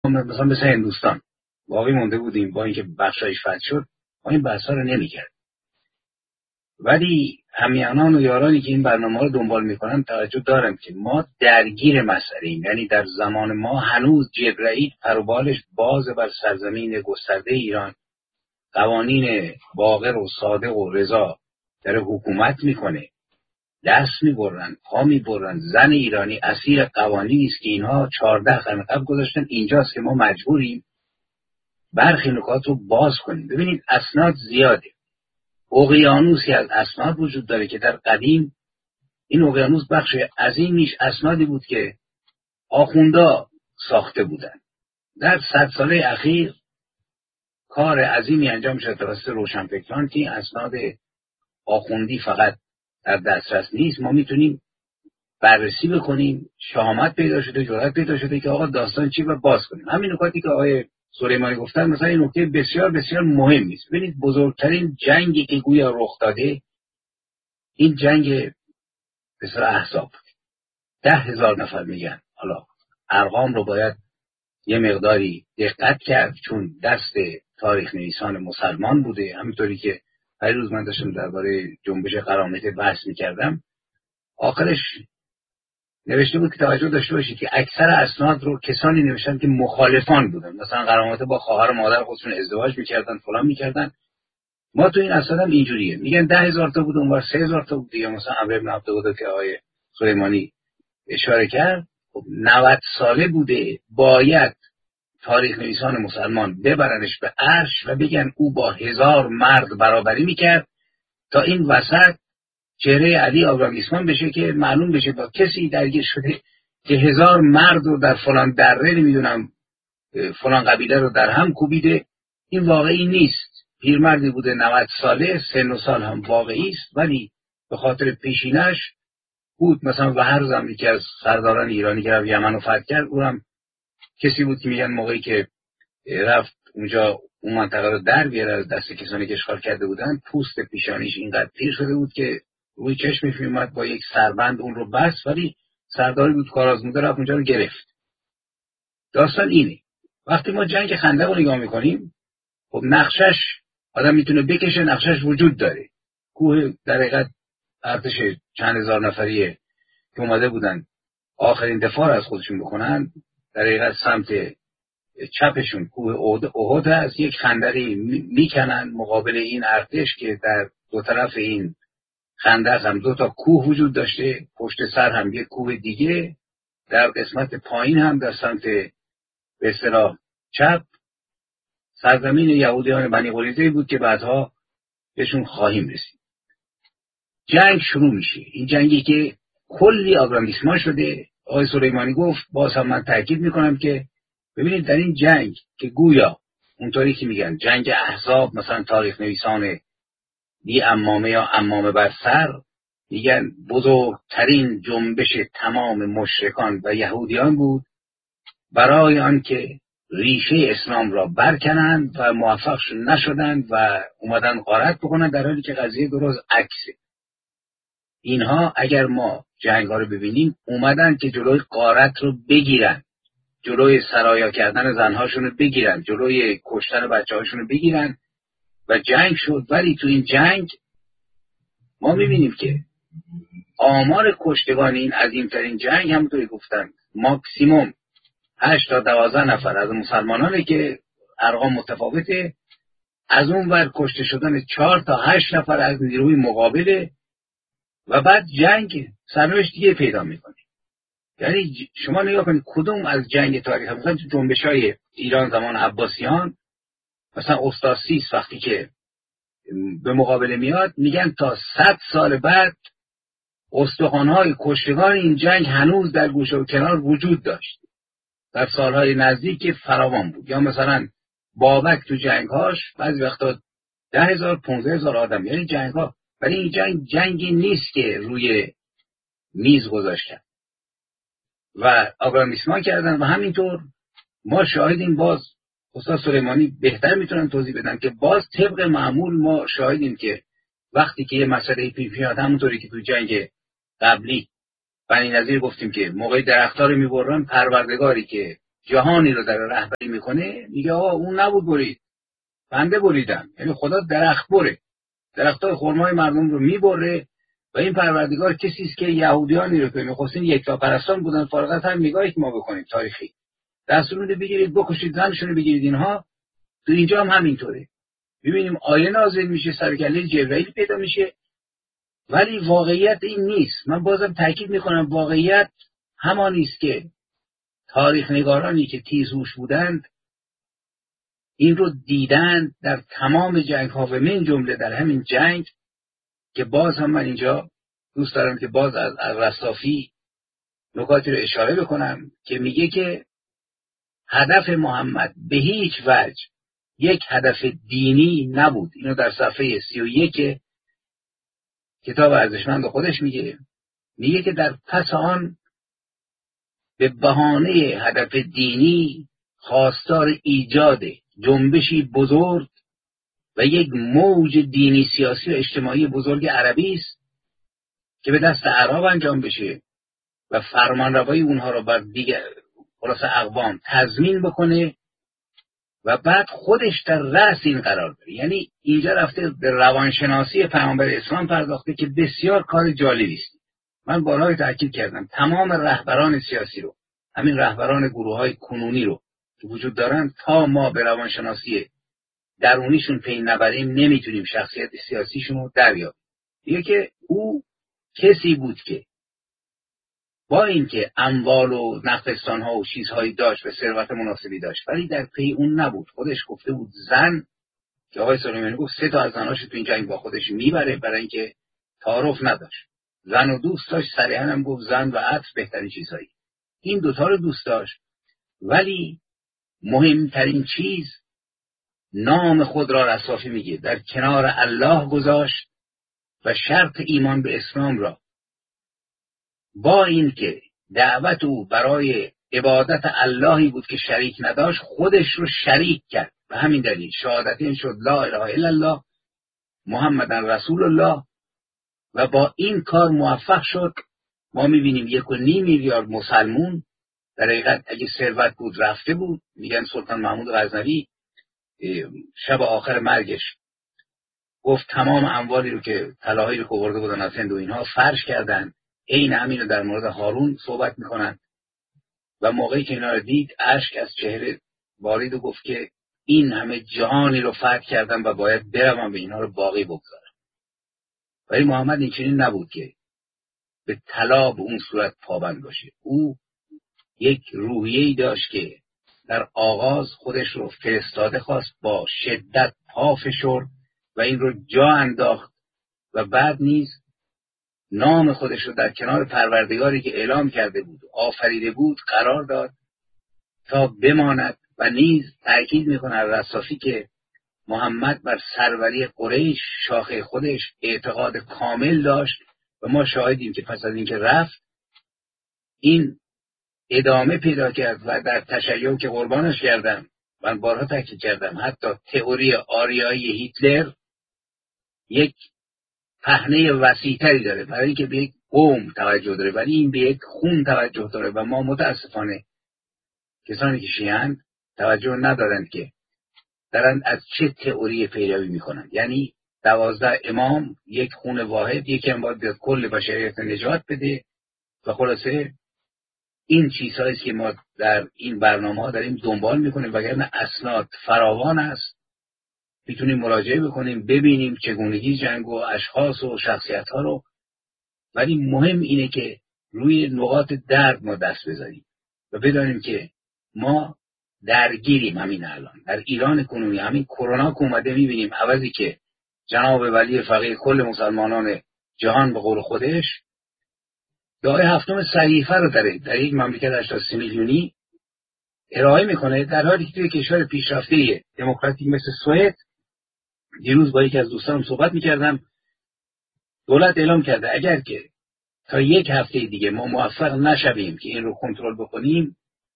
مثلا مثل هندوستان واقعی مونده بودیم، با اینکه بخشایش فتح شد ما این بحثا رو نمی‌کردیم. ولی همیهنان و یارانی که این برنامه رو دنبال میکنن توجه دارن که ما درگیر مسئله ایم. یعنی در زمان ما هنوز جبرئیل پروبالش باز بر سرزمین گسترده ایران، قوانین باقر و صادق و رضا داره حکومت میکنه، دست میبرن، پا میبرن. زن ایرانی اسیر قوانینی است که اینها 14 قرن قبل گذاشتن. اینجاست که ما مجبوریم برخی نکات رو باز کنیم. ببینید اسناد زیاده، اقیانوسی از اسناد وجود داره که در قدیم این اقیانوس بخش عظیمیش اسنادی بود که آخوندا ساخته بودن. در 100 ساله اخیر کار عظیمی انجام شده توسط روشنفکران که اسناد آخوندی فقط در دسترس نیست، ما میتونیم بررسی بکنیم. شهامت پیدا شده، جرأت پیدا شده که آقا داستان چی و باز کنیم. همین نکاتی که آقای سلیمانی گفتن مثلا این نکته بسیار بسیار مهم است. ببینید بزرگترین جنگی که گویا رخ داده این جنگ بسیار احزاب 10,000 نفر میگن. حالا ارقام رو باید یه مقداری دقت کرد چون دست تاریخ نویسان مسلمان بوده. همینطوری که هر روز من داشتم درباره جنبش قرامطه بحث میکردم، آخرش نوشته بود که توجه داشته باشید که اکثر اسناد رو کسانی نوشتن که مخالفان بودن. مثلا قرامطه با خواهر و مادر خودشون ازدواج میکردن، فلان میکردن. ما تو این اسناد هم اینجوریه، میگن 10,000 تا بود، اونور 3,000 تا بود. یا مثلا عمرو بن عبدالقادر که آقای سلیمانی اشاره کرد 90 ساله بوده، باید تاریخ نویسان مسلمان ببرنش به عرش و بگن او با 1000 مرد برابری میکرد تا این وسط چهره علی آبرامیسمان بشه که معلوم بشه با کسی درگیر شده که 1000 مرد رو در فلان دره نمیدونم فلان قبیله رو در هم کوبیده. این واقعی نیست. پیرمردی بوده 90 ساله، سن و سال هم واقعی است، ولی به خاطر پیشینش بود. مثلا وهرز هم یکی از سرداران ایرانی که رفت یمن رو فتح کرد، اونم کسی بود که میگن موقعی که رفت اونجا اون منطقه رو در بیاره از دست کسانی که اشغال کرده بودن، پوست پیشانیش اینقدر پیر شده بود که روی چشمش میومد، با یک سربند اون رو بست، ولی سرداری بود کارآزموده رفت اونجا رو گرفت. داستان اینه. وقتی ما جنگ خندق رو نگاه میکنیم، خب نقشش آدم میتونه بکشه، نقشش وجود داره. کوه در حقیقت ارتش چند هزار نفریه که اومده بودن آخرین دفاع از خودشون بکنن، در حقیقت سمت چپشون کوه احد هست، یک خندقی میکنن مقابل این ارتش که در دو طرف این خندق هم 2 تا کوه وجود داشته، پشت سر هم یک کوه دیگه، در قسمت پایین هم در سمت به اصطلاح چپ سرزمین یهودیان بنی قریظه بود که بعدها بهشون خواهیم رسید. جنگ شروع میشه. این جنگی که کلی آبرامیسمان شده. آقای سلیمانی گفت، باز هم من تاکید میکنم که ببینید در این جنگ که گویا اونطوری که میگن جنگ احزاب، مثلا تاریخ نویسان بی امامه یا امامه بر سر میگن بزرگترین جنبش تمام مشرکان و یهودیان بود برای آنکه ریشه اسلام را برکنند و موفق نشدند و اومدن غارت بکنند، در حالی که قضیه درست عکسه. اینها اگر ما جنگ ها رو ببینیم اومدن که جلوی غارت رو بگیرن، جلوی سرایا کردن زنهاشون رو بگیرن، جلوی کشتن بچه هاشون رو بگیرن و جنگ شد. ولی تو این جنگ ما میبینیم که آمار کشتگان این عظیمترین جنگ همونطوری گفتن ماکسیموم 8 تا 12 نفر از مسلمانانه که ارقام متفاوته، از اون ور کشته شدن 4 تا 8 نفر از نیروی مقابله و بعد جنگ سرنوشت دیگه پیدا میکنه. یعنی شما نگاه کنید کدوم از جنگ تاریخ، مثلا تو جنبش‌های ایران زمان عباسیان، مثلا استاد سیس وقتی که به مقابله میاد میگن تا 100 سال بعد استخوان‌های کشتگان این جنگ هنوز در گوشه و کنار وجود داشت، در سالهای نزدیک فراوان بود. یا مثلا بابک تو جنگ‌هاش بعضی وقتا 10,000 15,000 آدم، یعنی جنگ‌ها. ولی این جنگی نیست که روی میز گذاشتن و آبرامیسمان کردن. و همینطور ما شاهدیم، باز استاد سلیمانی بهتر میتونن توضیح بدن، که باز طبق معمول ما شاهدیم که وقتی که یه مسئله پیش میاد، همونطوری که تو جنگ قبلی بنی نظیر گفتیم که موقع درخت‌ها رو میبرن، پروردگاری که جهانی رو در رهبری میکنه، میگه آقا اون نبود برید، بنده بریدم. یعنی خدا درخت بره، درختای خرمای مردم رو میبره. و این پروردگار کسی است که یهودیانی رو که میخواستین یکتاپرستان بودن، فارغ از هر نگاهی که ما بکنیم تاریخی، دستور میده بگیرید بکشید، زنشون رو بگیرید. اینها تو اینجا هم همینطوره. ببینیم آیه نازل میشه، سر کله جبرئیل پیدا میشه، ولی واقعیت این نیست. من بازم تاکید میکنم واقعیت همانی است که تاریخ نگارانی که تیزهوش بودند این رو دیدند در تمام جنگ ها، و من جمله در همین جنگ که باز هم من اینجا دوست دارم که باز از رستافی نکاتی رو اشاره بکنم که میگه که هدف محمد به هیچ وجه یک هدف دینی نبود. اینو در صفحه 31 کتاب ارزشمند خودش میگه که در پس آن به بهانه هدف دینی خواستار ایجاد جنبشی بزرگ و یک موج دینی سیاسی و اجتماعی بزرگ عربی است که به دست اعراب انجام بشه و فرمانروایی اونها رو بر دیگر خلاص اقوام تضمین بکنه و بعد خودش در رأس این قرار بره. یعنی اینجا رفته به روانشناسی پیامبر اسلام پرداخته که بسیار کار جالبی است. من بارها تاکید کردم تمام رهبران سیاسی رو، همین رهبران گروه‌های کنونی رو که وجود دارن، تا ما به روانشناسی درونیشون پی نبریم نمیتونیم شخصیت سیاسیشون رو دریابیم. دیگه که او کسی بود که با اینکه اموال و نقدستان‌ها و چیزهایی داشت و ثروت مناسبی داشت، ولی در پی اون نبود. خودش گفته بود زن، که آقای سلیمانی گفت 3 تا از زناش تو این جنگ با خودش میبره برای اینکه تعارف نداشت. زن و دوست داشت، صریحاً هم گفت زن و عطر بهترین چیزهایی. این دوتا رو دوست داشت، ولی مهمترین چیز نام خود را رستافی میگه در کنار الله گذاشت و شرط ایمان به اسلام را با اینکه دعوت او برای عبادت اللهی بود که شریک نداشت، خودش رو شریک کرد. به همین دلیل شهادتین شد لا اله الا الله محمد رسول الله و با این کار موفق شد. ما میبینیم 1.5 میلیارد مسلمون در حقیقت اگه ثروت بود رفته بود. میگن سلطان محمود غزنوی شب آخر مرگش گفت تمام اموالی رو که طلاهایی رو که آورده بودن از هند و اینها فرش کردن. این همین رو در مورد هارون صحبت میکنن و موقعی که اینا رو دید اشک از چهره بارید و گفت که این همه جهانی رو فتح کردم و باید برم به اینا رو باقی بگذارم. ولی محمد این چنین نبود که به طلا به اون صورت پابند باشه. او یک روحیه‌ای داشت که در آغاز خودش رو فرستاده خواست، با شدت پا فشرد و این رو جا انداخت و بعد نیز نام خودش رو در کنار پروردگاری که اعلام کرده بود آفریده بود قرار داد تا بماند. و نیز تأکید میکنه رستافی که محمد بر سروری قریش شاخه خودش اعتقاد کامل داشت و ما شاهدیم که پس از اینکه رفت این ادامه پیدا کرد و در تشیع که قربانش کردم، من بارها تاکید کردم، حتی تئوری آریایی هیتلر یک پهنه وسیع‌تری داره برای اینکه به یک قوم توجه داره، ولی این به یک خون توجه داره و ما متاسفانه کسانی که شیعه‌اند توجه ندارند که دارند از چه تئوری پیروی میکنند. یعنی 12 امام، یک خون واحد، یکی هم باید کل بشریت نجات بده و خلاصه این چیزهایی که ما در این برنامه‌ها داریم دنبال میکنیم، وگرنه اسناد فراوان است. میتونیم مراجعه بکنیم ببینیم چگونگی جنگ و اشخاص و شخصیت‌ها رو، ولی مهم اینه که روی نقاط درد ما دست بزنیم و بدانیم که ما درگیریم. همین الان در ایران کنونی همین کرونا که اومده میبینیم عوضی که جناب ولی فقیه کل مسلمانان جهان به قول خودش دعای 7 صحیفه رو در یک مملکت 83 میلیونی ارائه میکنه، در حالی که توی کشور پیشرفته دموکراتیک مثل سوئد، دیروز با یکی از دوستانم صحبت میکردم، دولت اعلام کرده اگر که تا 1 هفته دیگه ما موفق نشویم که این رو کنترل بکنیم،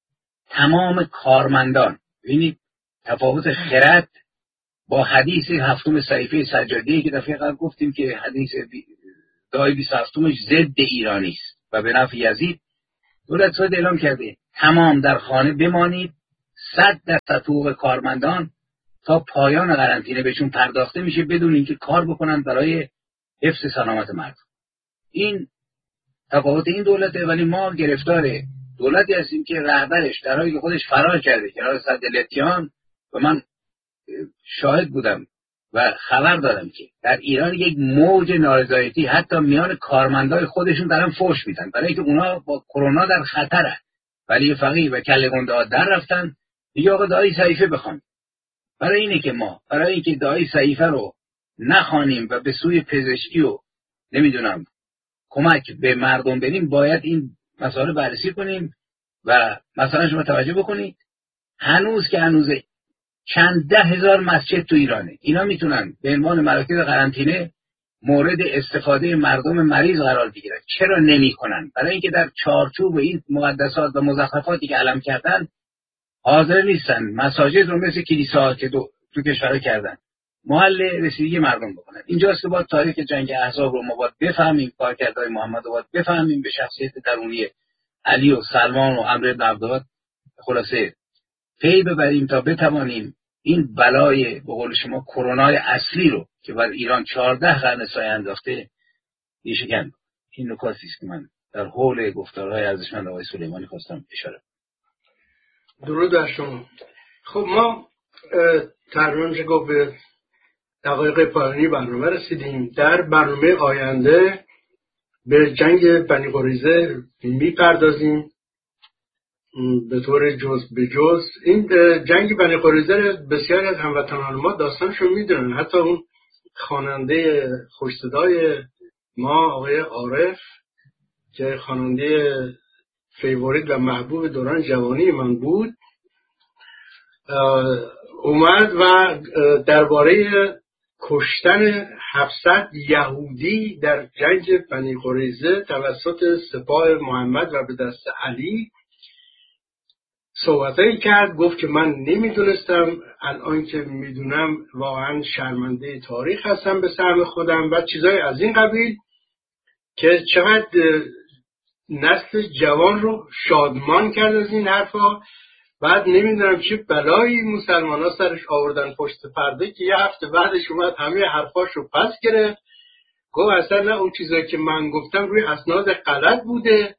تمام کارمندان، ببینید تفاوت خرد با حدیث 7 صحیفه سجادیه که دفعه قبل گفتیم که حدیث دعای 27 ضد ایرانی است و به نفع یزید، دولت سعودی اعلام کرده تمام در خانه بمانید، 100% حقوق کارمندان تا پایان قرنطینه بهشون پرداخته میشه بدون اینکه کار بکنن برای حفظ سلامت مردم. این تفاوت این دولته، ولی ما گرفتار دولتی هستیم که رهبرش در حالی که خودش فرار کرده کنار سد لتیان و من شاهد بودم و خبر دادم که در ایران یک موج نارضایتی حتی میان کارمندای خودشون دارن فحش میدن برای اینکه اونا با کرونا در خطرن، ولی فقیه و کله گنده ها در رفتن دیگه آقا دایی صحیفه بخوان. برای اینه که ما برای اینکه دایی صحیفه رو نخوانیم و به سوی پزشکی و نمیدونم کمک به مردم بریم، باید این مسائل بررسی کنیم. و مثلا شما توجه بکنید هنوز چند 10,000 مسجد تو ایرانه، اینا میتونن به عنوان مراکز قرنطینه مورد استفاده مردم مریض قرار بگیرن. چرا نمیکنن؟ برای اینکه در چارچوب این مقدسات و مزخرفاتی که علم کردن حاضر نیستن مساجد رو مثل کلیساها که تو کشورها کردن محل رسیدگی مردم بکنن. اینجاست که باید تاریخ جنگ احزاب رو ما باید بفهمیم، کارکردهای محمد رو باید بفهمیم، به شخصیت درونی علی و سلمان و عمرو بن عبدالله خلاصه پی ببریم تا بتوانیم این بلای به قول شما کرونای اصلی رو که بر ایران 14 قرن سایه انداخته دیشکن. این نکاتی است که من در حول گفتارهای ارزشمند آقای سلیمانی خواستم اشاره کنم. درود بر شما. خب ما تقریبا میشه گفت به دقایق پایانی برنامه رسیدیم. در برنامه آینده به جنگ بنی قریظه میپردازیم به طور جز به جز. این جنگ بنی قریظه بسیاری از هموطنان ما داستانشو میدونن، حتی اون خواننده خوشصدای ما آقای عارف که خواننده فیوریت و محبوب دوران جوانی من بود اومد و درباره کشتن 700 یهودی در جنگ بنی قریظه توسط سپاه محمد و به دست علی صحبتایی کرد. گفت که من نمیدونستم، الان که میدونم واقعا شرمنده تاریخ هستم به سهم خودم و چیزای از این قبیل که چقدر نسل جوان رو شادمان کرد از این حرفا. بعد نمیدونم چه بلایی مسلمان ها سرش آوردن پشت پرده که یه هفته بعدش اومد همه حرفاش رو پس گرفت، گفت اصلا نه اون چیزایی که من گفتم روی اسناد غلط بوده،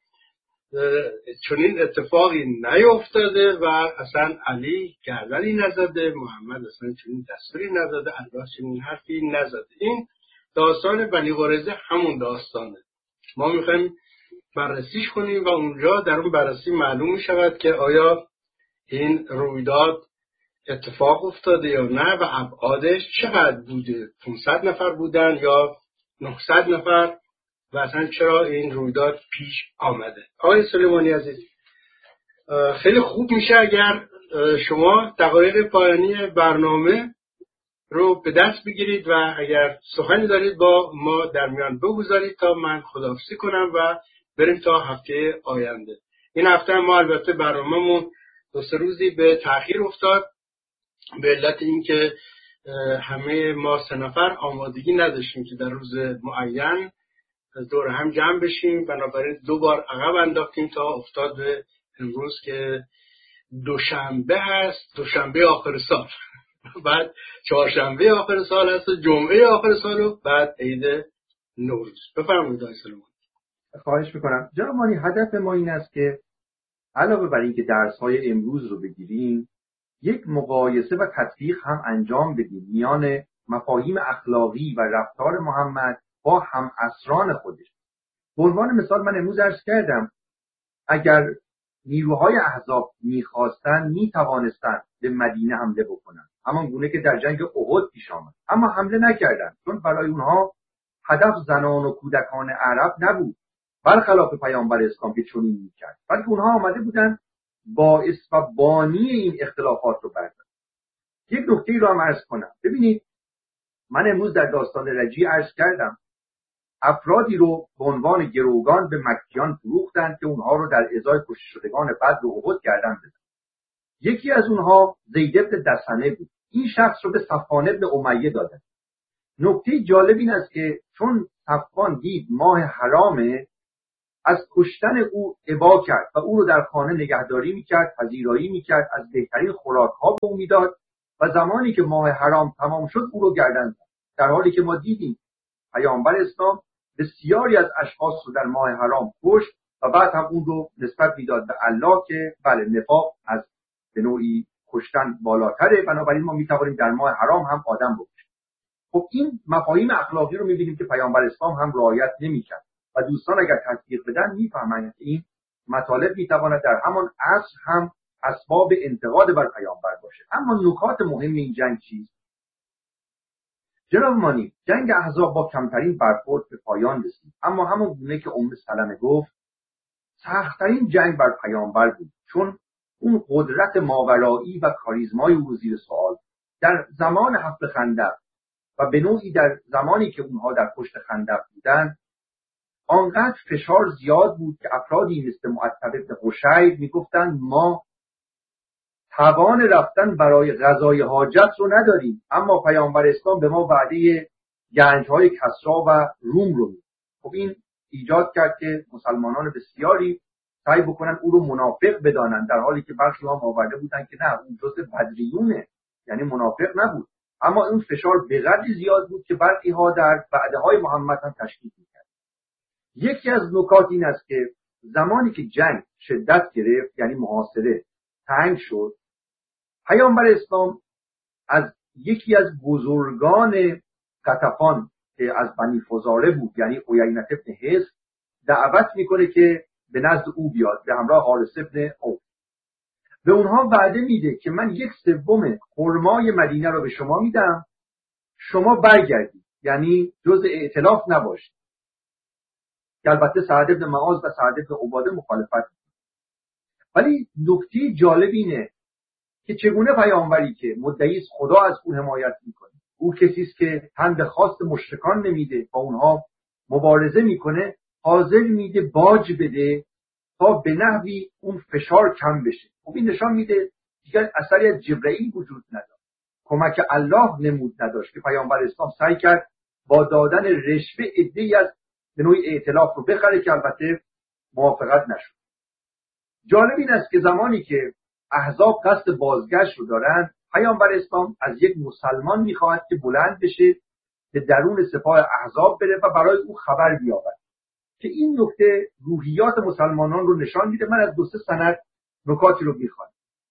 چون این اتفاقی نیفتاده و اصلا علی گردنی نزده، محمد اصلا چنین دستوری نزده، الله چنین حرفی نزده. این داستان بنی قریظه همون داستانه. ما میخوایم بررسیش کنیم و اونجا در اون بررسی معلوم میشود که آیا این رویداد اتفاق افتاده یا نه و ابعادش چقدر بوده، 500 نفر بودن یا 900 نفر و اصلا چرا این رویداد پیش آمده. آقای سلیمانی عزیز، خیلی خوب میشه اگر شما دقایق پایانی برنامه رو به دست بگیرید و اگر سخنی دارید با ما در میان بگذارید تا من خداحافظی کنم و بریم تا هفته آینده. این هفته ما البته برنامه‌مون 2-3 روزی به تأخیر افتاد به علت اینکه همه ما 3 نفر آمادگی نداشتیم که در روز معین دور هم جمع بشیم، بنابراین 2 بار عقب انداختیم تا افتاد به امروز که دوشنبه هست، دوشنبه آخر سال، بعد چهارشنبه آخر سال هست، جمعه آخر سال و بعد عید نوروز. بفرمایید آقای سلیمانی. خواهش میکنم. جناب مانی، هدف ما این است که علاوه بر اینکه درس‌های امروز رو بگیریم، یک مقایسه و تطبیق هم انجام بدیم میان مفاهیم اخلاقی و رفتار محمد با هم عصران خودش. به عنوان مثال من امروز عرض کردم اگر نیروهای احزاب می‌خواستن می‌توانستن به مدینه حمله بکنن، همان گونه که در جنگ احد پیش آمد، اما حمله نکردند چون برای اونها هدف زنان و کودکان عرب نبود، برخلاف پیامبر اسلام که چنین می‌کرد، بلکه اونها آمده بودن باعث و بانی این اختلافات رو بردارن. یک نکته رو هم عرض کنم. ببینید من امروز در داستان رجیع عرض کردم افرادی رو به عنوان گروگان به مکیان فروختند که اونها رو در ازای کشته شدگان بدر و احد گردن زدند. یکی از اونها زید بن دسنه بود. این شخص رو به صفوان بن امیه دادند. نکته جالب این است که چون صفوان دید ماه حرامه، از کشتن او ابا کرد و او رو در خانه نگهداری میکرد، پذیرایی میکرد، از بهترین خوراک‌ها به او میداد و زمانی که ماه حرام تمام شد او رو گردن زد. در حالی که ما دیدیم پیامبر اسلام بسیاری از اشخاص رو در ماه حرام کشت و بعد هم اون رو نسبت میداد به الله که بله نفاق از به نوعی کشتن بالاتره، بنابراین ما میتوانیم در ماه حرام هم آدم بکشیم. خب این مفاهیم اخلاقی رو میبینیم که پیامبر اسلام هم رعایت نمیکرد و دوستان اگر تطبیق بدن میفهمند که این مطالب میتواند در همان عصر هم اسباب انتقاد بر پیامبر باشه. اما نکات مهم این جنگ چیست؟ جناب مانی، جنگ احزاب با کمترین برخورد به پایان رسید، اما همون گونه که سلمه گفت سخت‌ترین جنگ بر پیامبر بود، چون اون قدرت ماورایی و کاریزمای او زیر سوال در زمان حفر خندق و به نوعی در زمانی که اونها در پشت خندق بودن آنقدر فشار زیاد بود که افرادی مثل معتب بن قشیر میگفتند ما توان رفتن برای قضای حاجت رو نداریم، اما پیامبر اسلام به ما وعده گنج‌های کسرا و روم رو میده. خب این ایجاد کرد که مسلمانان بسیاری سعی بکنن او رو منافق بدانند، در حالی که برخی ها آورده بودن که نه اون جزء بدریونه، یعنی منافق نبود. اما اون فشار به قدری زیاد بود که برخی ها در وعده‌های محمد هم تشکیک می‌کرد. یکی از نکات این است که زمانی که جنگ شدت گرفت، یعنی محاصره تنگ شد، پیامبر اسلام از یکی از بزرگان غطفان که از بنی فزاره بود، یعنی عیینة بن حصن، دعوت میکنه که به نزد او بیاد به همراه حارث بن عوف. به اونها وعده میده که من 1/3 خرمای مدینه رو به شما میدم، شما برگردید، یعنی جزء ائتلاف نباشید. که البته سعد بن معاذ و سعد بن عباده مخالفت. ولی نکته جالب اینه که چگونه پیامبری که مدعی است خدا از او حمایت میکنه، او کسی است که تن به خواست مشرکان نمیده، با اونها مبارزه میکنه، حاضر میده باج بده تا به نحوی اون فشار کم بشه. خب این نشان میده دیگر اثری از جبرئیل وجود نداشت، کمک الله نمود نداشت که پیامبر اسلام سعی کرد با دادن رشوه عده‌ای از به نوعی ائتلاف رو بخره که البته موافقت نشد. جالب این است که زمانی که احزاب قصد بازگشت رو دارن، پیامبر اسلام از یک مسلمان میخواهد که بلند بشه به درون سپاه احزاب بره و برای او خبر بیاورد که این نکته روحیات مسلمانان رو نشان میده. من از 2-3 سند نکاتی رو میخوام.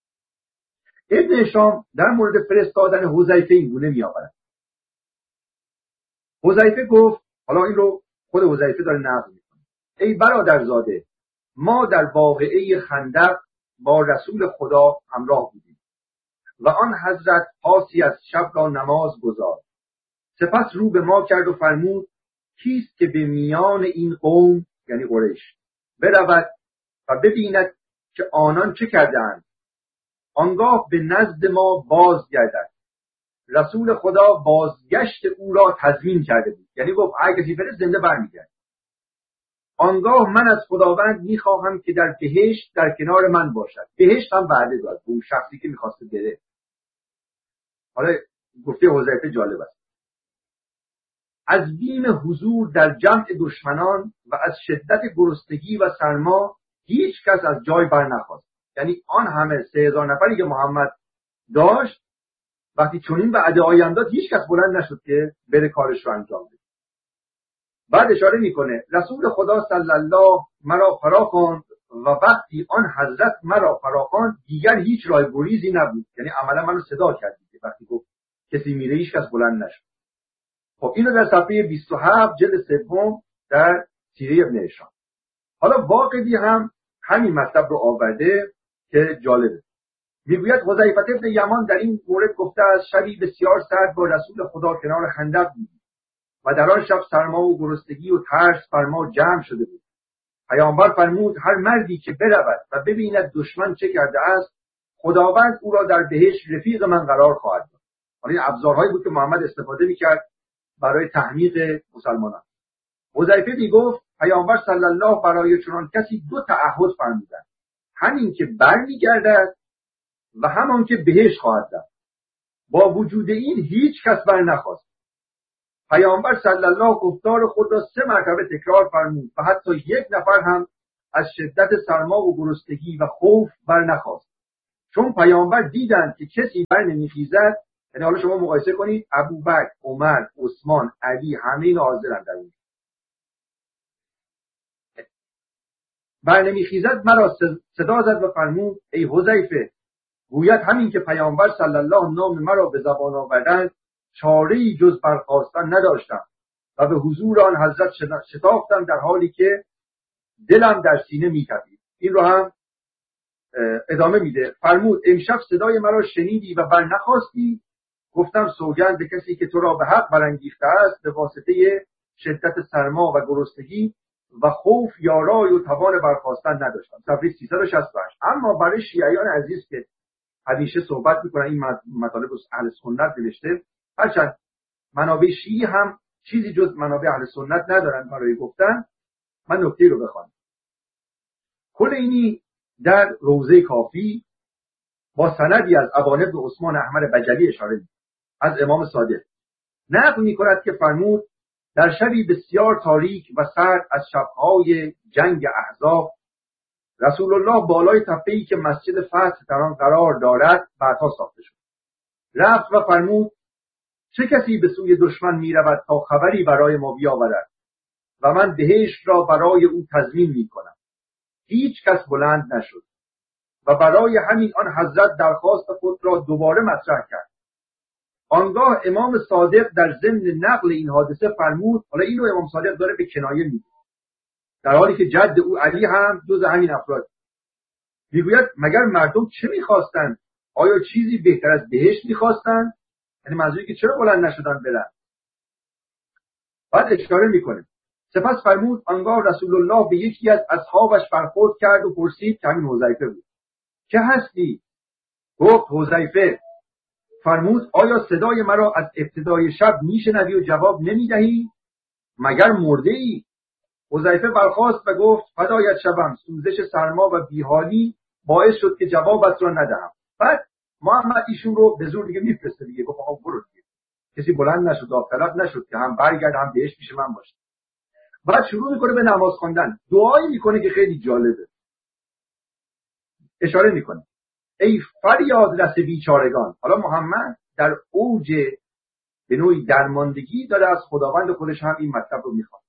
ابن هشام در مورد فرستادن حذیفه این گونه میآورد. حذیفه گفت، حالا این رو خود حذیفه داره نقل میکنه، ای برادرزاده، ما در واقعه خندق با رسول خدا همراه بودیم و آن حضرت پاسی از شب را نماز گذاشت. سپس رو به ما کرد و فرمود کیست که به میان این قوم یعنی قریش برود و ببیند که آنان چه کردند، آنگاه به نزد ما بازگردد. رسول خدا بازگشت او را تضمین کرده بود، یعنی گفت اگه کسی بره زنده برمیگرد. آنگاه من از خداوند میخواهم که در بهشت در کنار من باشد. بهشت هم وعده داد به اون شخصی که میخواسته بره. حالا گفته حذیفه جالب است. از بیم حضور در جمع دشمنان و از شدت گرسنگی و سرما هیچ کس از جای بر نخاست. یعنی آن همه 3000 نفری که محمد داشت، وقتی چنین وعده هایی داد هیچ کس بلند نشد که بره کارش رو انجام بده. بعد اشاره میکنه رسول خدا صلی الله مرا فرا خواند و وقتی آن حضرت مرا فرا خواند دیگر هیچ راه گریزی نبود. یعنی عملا منو صدا کرد وقتی گفت کسی میره هیچ کس بلند نشد. خب اینو در صفحه 27 جلد 3 در سیره ابن هشام. حالا واقعی هم همین مطلب رو آورده که جالبه. میگوید حذیفه بن یمان در این مورد گفته است شبی بسیار سرد با رسول خدا کنار خندق بودیم و در آن شب سرما و گرسنگی و ترس بر ما جمع شده بود. پیامبر فرمود هر مردی که برود و ببیند دشمن چه کرده است، خداوند او را در بهشت رفیق من قرار خواهد داد. این ابزارهایی بود که محمد استفاده میکرد برای تحمیق مسلمانان. حذیفه میگفت پیامبر صلی الله برای چنان کسی 2 تعهد فرمودند، همین که برمیگردد و همان که بهشت خواهد رفت. با وجود این هیچ کس بر نخواست. پیامبر صلی الله گفتار خود را 3 مرتبه تکرار فرمود و حتی یک نفر هم از شدت سرما و گرسنگی و خوف برنخاست. چون پیامبر دیدند که کسی بر نمیخیزد، یعنی حالا شما مقایسه کنید ابوبکر، عمر، عثمان، علی، همه اینا حاضرند در اون، بر نمیخیزد مرا صدا زد و فرمود ای حذیفه، گوید همین که پیامبر صلی الله نام مرا به زبان آوردند چاره‌ای جز برخاستن نداشتم و به حضور آن حضرت شتافتم در حالی که دلم در سینه می‌تپید. این رو هم ادامه میده. فرمود امشب صدای مرا شنیدی و برنخاستی؟ گفتم سوگند به کسی که تو را به حق برانگیخته است، به واسطه شدت سرما و گرسنگی و خوف یارای و توان برخاستن نداشتم. صفحه 368. اما برای شیعیان عزیز که همیشه صحبت میکنن این مطالب اهل سنت نوشته، هرچند منابع شیعی هم چیزی جز منابع اهل سنت ندارن برای گفتن، من نکته رو بخوام. کل اینی در روضه کافی با سندی از ابان بن عثمان احمد بجلی اشاره می‌کنه از امام صادق نقل می‌کند که فرمود در شبی بسیار تاریک و سرد از شب‌های جنگ احزاب رسول الله بالای تپه‌ای که مسجد فتح در آن قرار دارد بعدها ساخته شد رفت و فرمود چه کسی به سوی دشمن می‌رود تا خبری برای ما بیاورد و من بهشت را برای او تضمین می‌کنم. هیچ کس بلند نشد و برای همین آن حضرت درخواست خود را دوباره مطرح کرد. آنگاه امام صادق در ضمن نقل این حادثه فرمود، حالا اینو امام صادق داره به کنایه میگه، در حالی که جد او علی هم جز همین افراد، میگوید مگر مردم چه میخواستند؟ آیا چیزی بهتر از بهشت میخواستند؟ یعنی منظوری که چرا بلند نشدن برن؟ بعد اشاره میکنه. سپس فرمود آنگاه رسول الله به یکی از اصحابش برخورد کرد و پرسید که همین حذیفه بود که هستی؟ گفت حذیفه. فرمود آیا صدای مرا از ابتدای شب میشنوی و جواب نمیدهی؟ مگر مرده ای؟ حذیفه برخاست و گفت فدایت شوم، سوزش سرما و بیحالی باعث شد که جوابت را ندهم. بعد محمد ایشون رو به زور دیگه میفرسته دیگه، گفت آقا برو دیگه. کسی بلند نشد، داوطلب نشد که هم برگرد هم بهش پیش من باشه. بعد شروع میکنه به نماز خواندن، دعایی میکنه که خیلی جالبه. اشاره میکنه ای فریاد رس بیچارگان. حالا محمد در اوج به نوعی درماندگی داره از خداوند خودش هم این مطلب رو میخواد.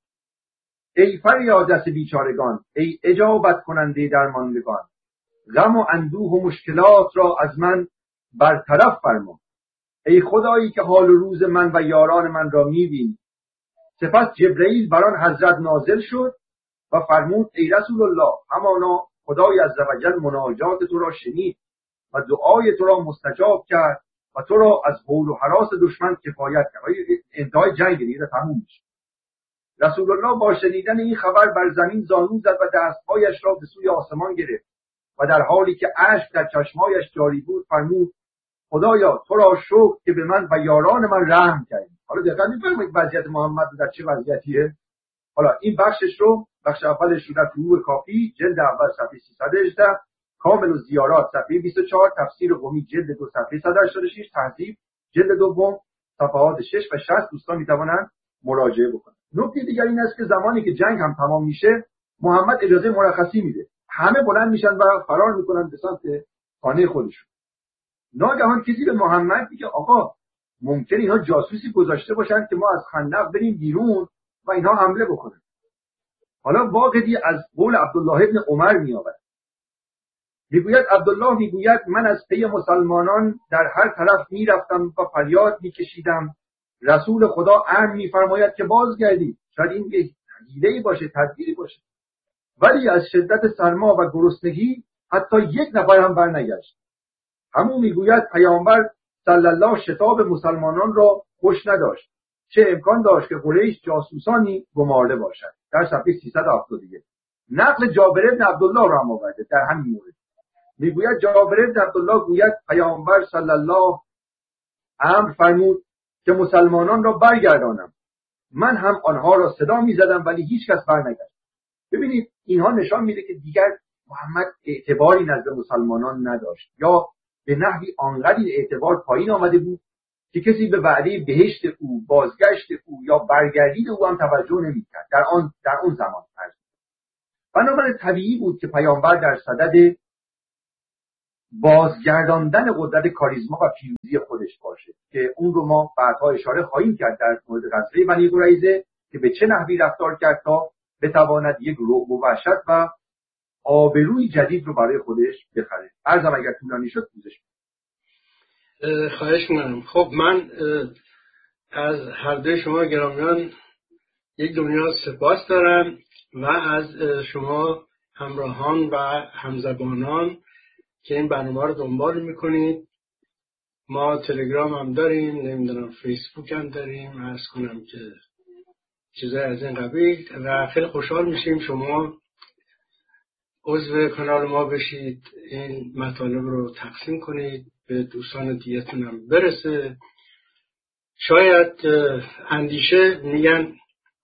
ای فریاد رس بیچارگان، ای اجابت کننده درماندگان، غم و اندوه و مشکلات را از من برطرف فرما. ای خدایی که حال و روز من و یاران من را میبینی. سپس جبرئیل بر آن حضرت نازل شد و فرمود ای رسول الله، همانا خدای عزوجل مناجات تو را شنید و دعای تو را مستجاب کرد و تو را از هول و هراس دشمن کفایت کرد. انتهای جنگ دیگه تموم میشه. رسول الله با شنیدن این خبر بر زمین زانو زد و دستهایش را به سوی آسمان گرفت و در حالی که اشک در چشمایش جاری بود فرمود خدایا تو را شکر که به من و یاران من رحم کردی. حالا دقیقاً می‌فهمید وضعیت محمد در چه وضعیتیه. حالا این بخش اولش رو در فروع کافی جلد اول صفحه 318، کامل الزیارات صفحه 24، تفسیر قمی جلد 2 صفحه 186، تهذیب جلد دوم صفحات 6 و 60 دوستان میتوانند مراجعه بکنند. نکته دیگر این است که زمانی که جنگ هم تمام میشه محمد اجازه مرخصی میده، همه بلند میشن و فرار میکنن به سمت خانه خودشون. ناگهان کسی به محمد میگه آقا ممکن اینها جاسوسی گذاشته باشن که ما از خندق بریم بیرون و اینها حمله بکنن. حالا واقعی از قول عبدالله ابن عمر میآورد، میگوید عبدالله میگوید من از پی مسلمانان در هر طرف میرفتم و فریاد میکشیدم رسول خدا امر میفرماید که بازگردید. شاید این یه حیله‌ای باشه، تدبیری باشه، ولی از شدت سرما و گرسنگی حتی یک نفر هم برنگشت. همون میگوید پیامبر صلی الله شتاب مسلمانان را خوش نداشت، چه امکان داشت که قریش جاسوسانی گمارده باشد. در صفحه 370 دیگه نقل جابر بن عبدالله را هم آورده در همین مورد. میگوید جابر بن عبدالله گوید پیامبر صلی الله امر فرمود که مسلمانان را برگردانم. من هم آنها را صدا میزدم ولی هیچ کس برنگشت. ببینید اینها نشان میده که دیگر محمد اعتباری نزد مسلمانان نداشت، یا به نحوی آنقدر اعتبار پایین آمده بود که کسی به وعده بهشت او، بازگشت او یا برگردید او هم توجه نمی‌کرد در اون زمان. بنابراین طبیعی بود که پیامبر در صدد بازگرداندن قدرت کاریزما و پیروزی خودش باشه که اون رو ما بعدها اشاره خواهیم کرد در مورد غزوه بنی قریظه که به چه نحوی رفتار کرد تا بتواند یک رعب و وحشت و آبروی جدید رو برای خودش بخره. عرضم اگر طولانی شد پوزش خواهش می‌کنم. خب من از هر دوی شما گرامیان یک دنیا سپاس دارم و از شما همراهان و همزبانان که این برنامه رو دنبال میکنید. ما تلگرام هم داریم، نمیدونم فیسبوک هم داریم، عرض کنم که چیزای از این قبیل و خیلی خوشحال میشیم شما عضو کانال ما بشید، این مطالب رو تقسیم کنید به دوستان دیگه‌تون هم برسه. شاید اندیشه میگن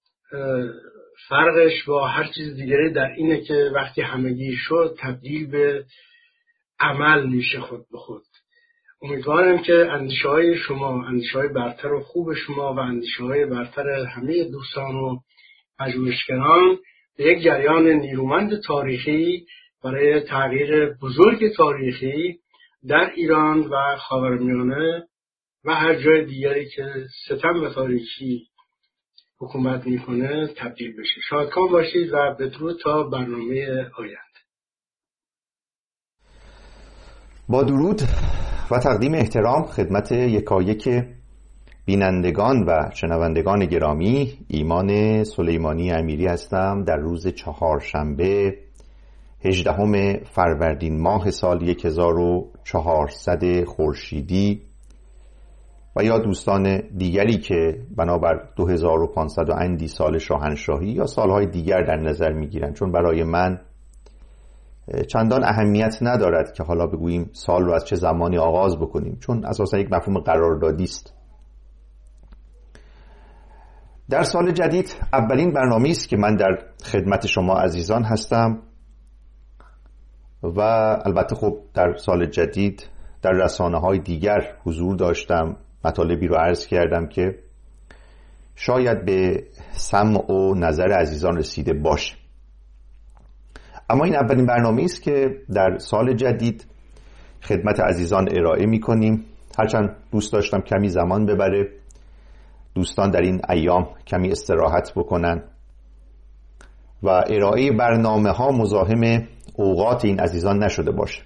فرقش با هر چیز دیگری در اینه که وقتی همگی شد تبدیل به عمل میشه خود به خود. امیدوارم که اندیشه‌های شما، اندیشه‌های برتر و خوب شما و اندیشه‌های برتر همه دوستان و پژوهشگران به یک جریان نیرومند تاریخی برای تغییر بزرگ تاریخی در ایران و خاورمیانه و هر جای دیگری که ستم و تاریخی حکومت میکنه تبدیل بشه. شادکام باشید و بدرود تا برنامه آینده. با درود و تقدیم احترام خدمت یکایک بینندگان و شنوندگان گرامی، ایمان سلیمانی امیری هستم. در روز چهارشنبه 18 فروردین ماه سال 1400 خورشیدی و یا دوستان دیگری که بنابر 2500 و اندی سال شاهنشاهی یا سالهای دیگر در نظر میگیرن، چون برای من چندان اهمیت ندارد که حالا بگوییم سال رو از چه زمانی آغاز بکنیم، چون اساسا یک مفهوم قراردادی است. در سال جدید اولین برنامه‌ای است که من در خدمت شما عزیزان هستم و البته خب در سال جدید در رسانه‌های دیگر حضور داشتم، مطالبی رو عرض کردم که شاید به سمع و نظر عزیزان رسیده باشه. اما این اولین برنامه‌ای است که در سال جدید خدمت عزیزان ارائه می‌کنیم. هرچند دوست داشتم کمی زمان ببره، دوستان در این ایام کمی استراحت بکنن و ارائه برنامه‌ها مزاحم اوقات این عزیزان نشده باشه.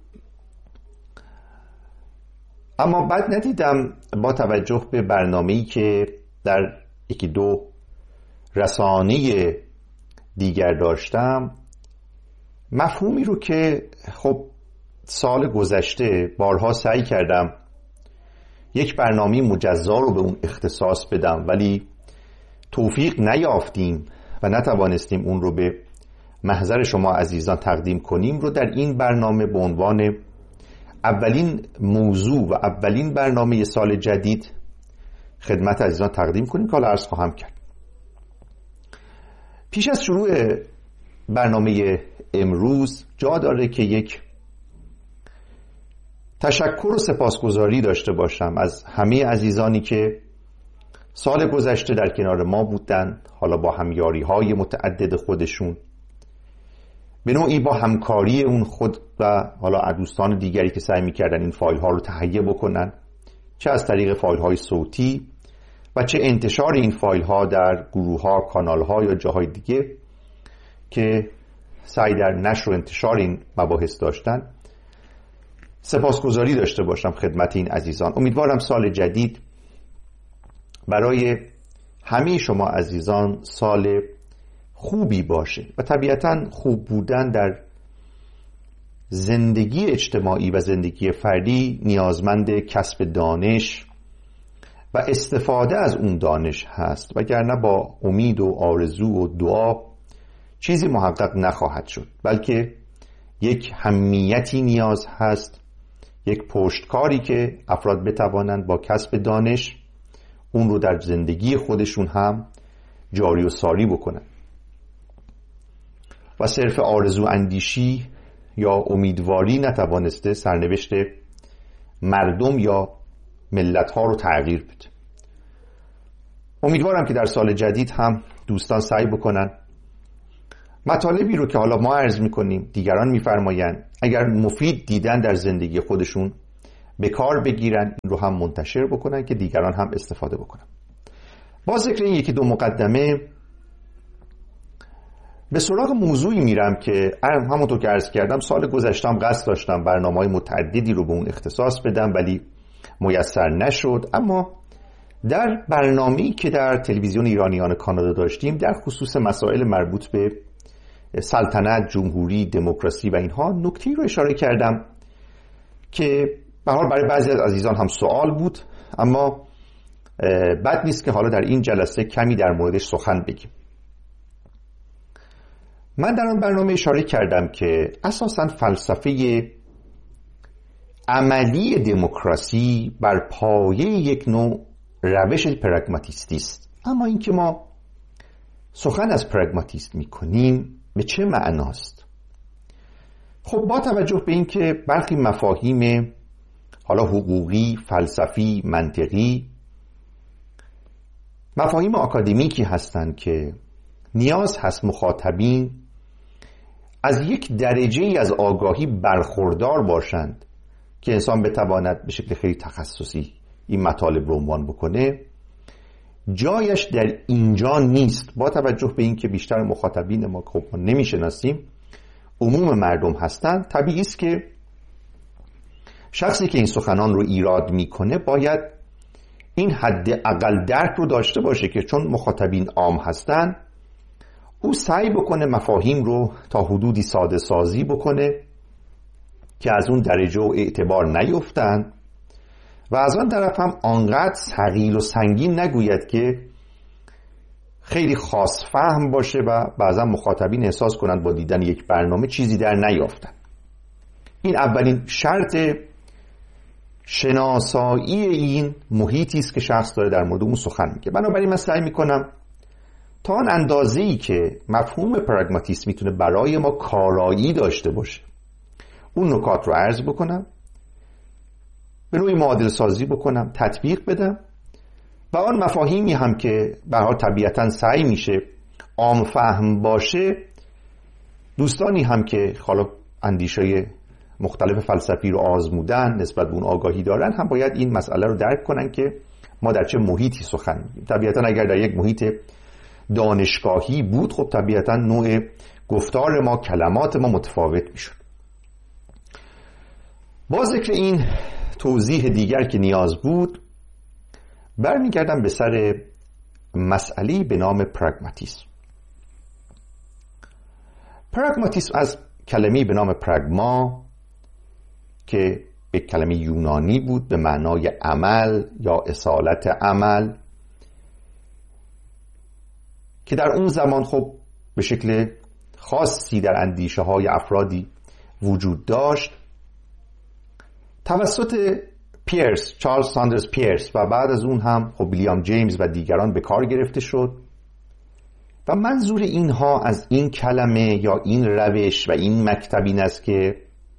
اما بعد ندیدم با توجه به برنامه‌ای که در یکی دو رسانه دیگر داشتم، مفهومی رو که خب سال گذشته بارها سعی کردم یک برنامه مجزا رو به اون اختصاص بدم ولی توفیق نیافتیم و نتوانستیم اون رو به محضر شما عزیزان تقدیم کنیم، رو در این برنامه به عنوان اولین موضوع و اولین برنامه سال جدید خدمت عزیزان تقدیم کنیم که حالا عرض خواهم کرد. پیش از شروع برنامه امروز جا داره که یک تشکر و سپاسگزاری داشته باشم از همه عزیزانی که سال گذشته در کنار ما بودن، حالا با همیاری‌های متعدد خودشون، به نوعی با همکاری اون خود و حالا دوستان دیگری که سعی می‌کردن این فایل‌ها رو تهیه بکنن، چه از طریق فایل‌های صوتی و چه انتشار این فایل‌ها در گروه‌ها، کانال‌ها یا جاهای دیگه که سعی در نشر و انتشار این مباحث داشتن، سپاسگزاری داشته باشم خدمت این عزیزان. امیدوارم سال جدید برای همه شما عزیزان سال خوبی باشه و طبیعتاً خوب بودن در زندگی اجتماعی و زندگی فردی نیازمند کسب دانش و استفاده از اون دانش هست، وگرنه با امید و آرزو و دعا چیزی محقق نخواهد شد، بلکه یک همیتی نیاز هست، یک پشتکاری که افراد بتوانند با کسب دانش اون رو در زندگی خودشون هم جاری و ساری بکنن و صرف آرزو اندیشی یا امیدواری نتوانسته سرنوشت مردم یا ملت‌ها رو تغییر بده. امیدوارم که در سال جدید هم دوستان سعی بکنن مطالبی رو که حالا ما عرض میکنیم، دیگران میفرمایند، اگر مفید دیدن در زندگی خودشون به کار بگیرن، این رو هم منتشر بکنن که دیگران هم استفاده بکنن. با ذکر این یکی دو مقدمه به سراغ موضوعی میرم که همونطور که عرض کردم سال گذشتم قصد داشتم برنامه‌های متعددی رو به اون اختصاص بدم ولی میسر نشد. اما در برنامه‌ای که در تلویزیون ایرانیان کانادا داشتیم در خصوص مسائل مربوط به سلطنت، جمهوری، دموکراسی و اینها نکته‌ای رو اشاره کردم که به هر حال برای بعضی از عزیزان هم سوال بود، اما بد نیست که حالا در این جلسه کمی در موردش سخن بگیم. من در آن برنامه اشاره کردم که اساساً فلسفه عملی دموکراسی بر پایه یک نوع روش پراگماتیستی است. اما اینکه ما سخن از پراگماتیست میکنیم به چه معناست؟ خب با توجه به اینکه برخی مفاهیم حالا حقوقی، فلسفی، منطقی، مفاهیم آکادمیکی هستند که نیاز هست مخاطبین از یک درجه از آگاهی برخوردار باشند که انسان بتواند به شکل خیلی تخصصی این مطالب رو عنوان بکنه، جایش در اینجا نیست. با توجه به اینکه بیشتر مخاطبین ما خب نمیشناسیم، عموم مردم هستند، طبیعی است که شخصی که این سخنان رو ایراد میکنه باید این حد اقل درک رو داشته باشه که چون مخاطبین عام هستند او سعی بکنه مفاهیم رو تا حدودی ساده سازی بکنه که از اون درجه و اعتبار نیفتن و از آن طرف هم آنقدر ثقیل و سنگین نگوید که خیلی خاص فهم باشه و بعضا مخاطبین احساس کنند با دیدن یک برنامه چیزی در نیافتن. این اولین شرط شناسایی این محیطی است که شخص داره در مورد اون سخن میگه. بنابراین من سعی میکنم تا آن اندازه‌ای که مفهوم پراگماتیسم میتونه برای ما کارایی داشته باشه اون نکات رو عرض بکنم، به نوعی معادل سازی بکنم، تطبیق بدم و آن مفاهیمی هم که به هر حال طبیعتاً سعی میشه عام فهم باشه، دوستانی هم که حالا اندیشه مختلف فلسفی رو آزمودن، نسبت به اون آگاهی دارن، هم باید این مسئله رو درک کنن که ما در چه محیطی سخن میگیم. طبیعتاً اگر در یک محیط دانشگاهی بود خب طبیعتاً نوع گفتار ما، کلمات ما متفاوت میشد. با ذکر این توضیح دیگر که نیاز بود، برمیگردم به سر مسئله به نام پراگماتیسم. پراگماتیسم از کلمه به نام پراگما که به کلمه یونانی بود به معنای عمل یا اصالت عمل، که در اون زمان خب به شکل خاصی در اندیشه های افرادی وجود داشت، توسط پیرس، چارلز ساندرز پیرس و بعد از اون هم خب ویلیام جیمز و دیگران به کار گرفته شد و منظور اینها از این کلمه یا این روش و این مکتب این است که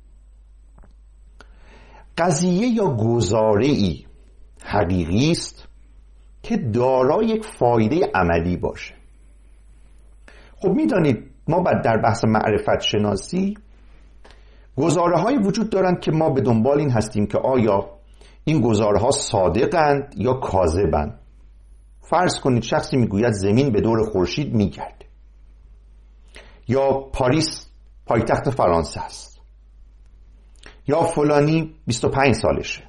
قضیه یا گزاره‌ای حقیقی است که دارای یک فایده عملی باشه. خب میدانید ما در بحث معرفت شناسی گزاره‌هایی وجود دارند که ما به دنبال این هستیم که آیا این گزاره‌ها صادقند یا کاذبند. فرض کنید شخصی میگوید زمین به دور خورشید میگرده یا پاریس پایتخت فرانسه است یا فلانی 25 سالشه.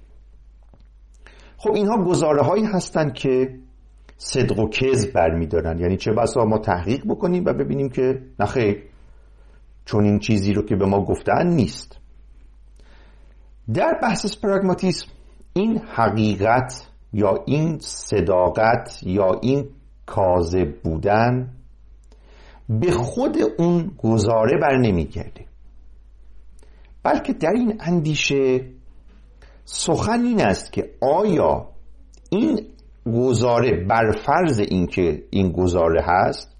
خب اینها گزاره‌هایی هستند که صدق و کذب برمی‌دارن، یعنی چه بسا ما تحقیق بکنیم و ببینیم که نخیر چون این چیزی رو که به ما گفتن نیست. در بحث پراگماتیسم این حقیقت یا این صداقت یا این کاذب بودن به خود اون گزاره بر نمیگرده، بلکه در این اندیشه سخن این است که آیا این گزاره بر فرض اینکه این گزاره هست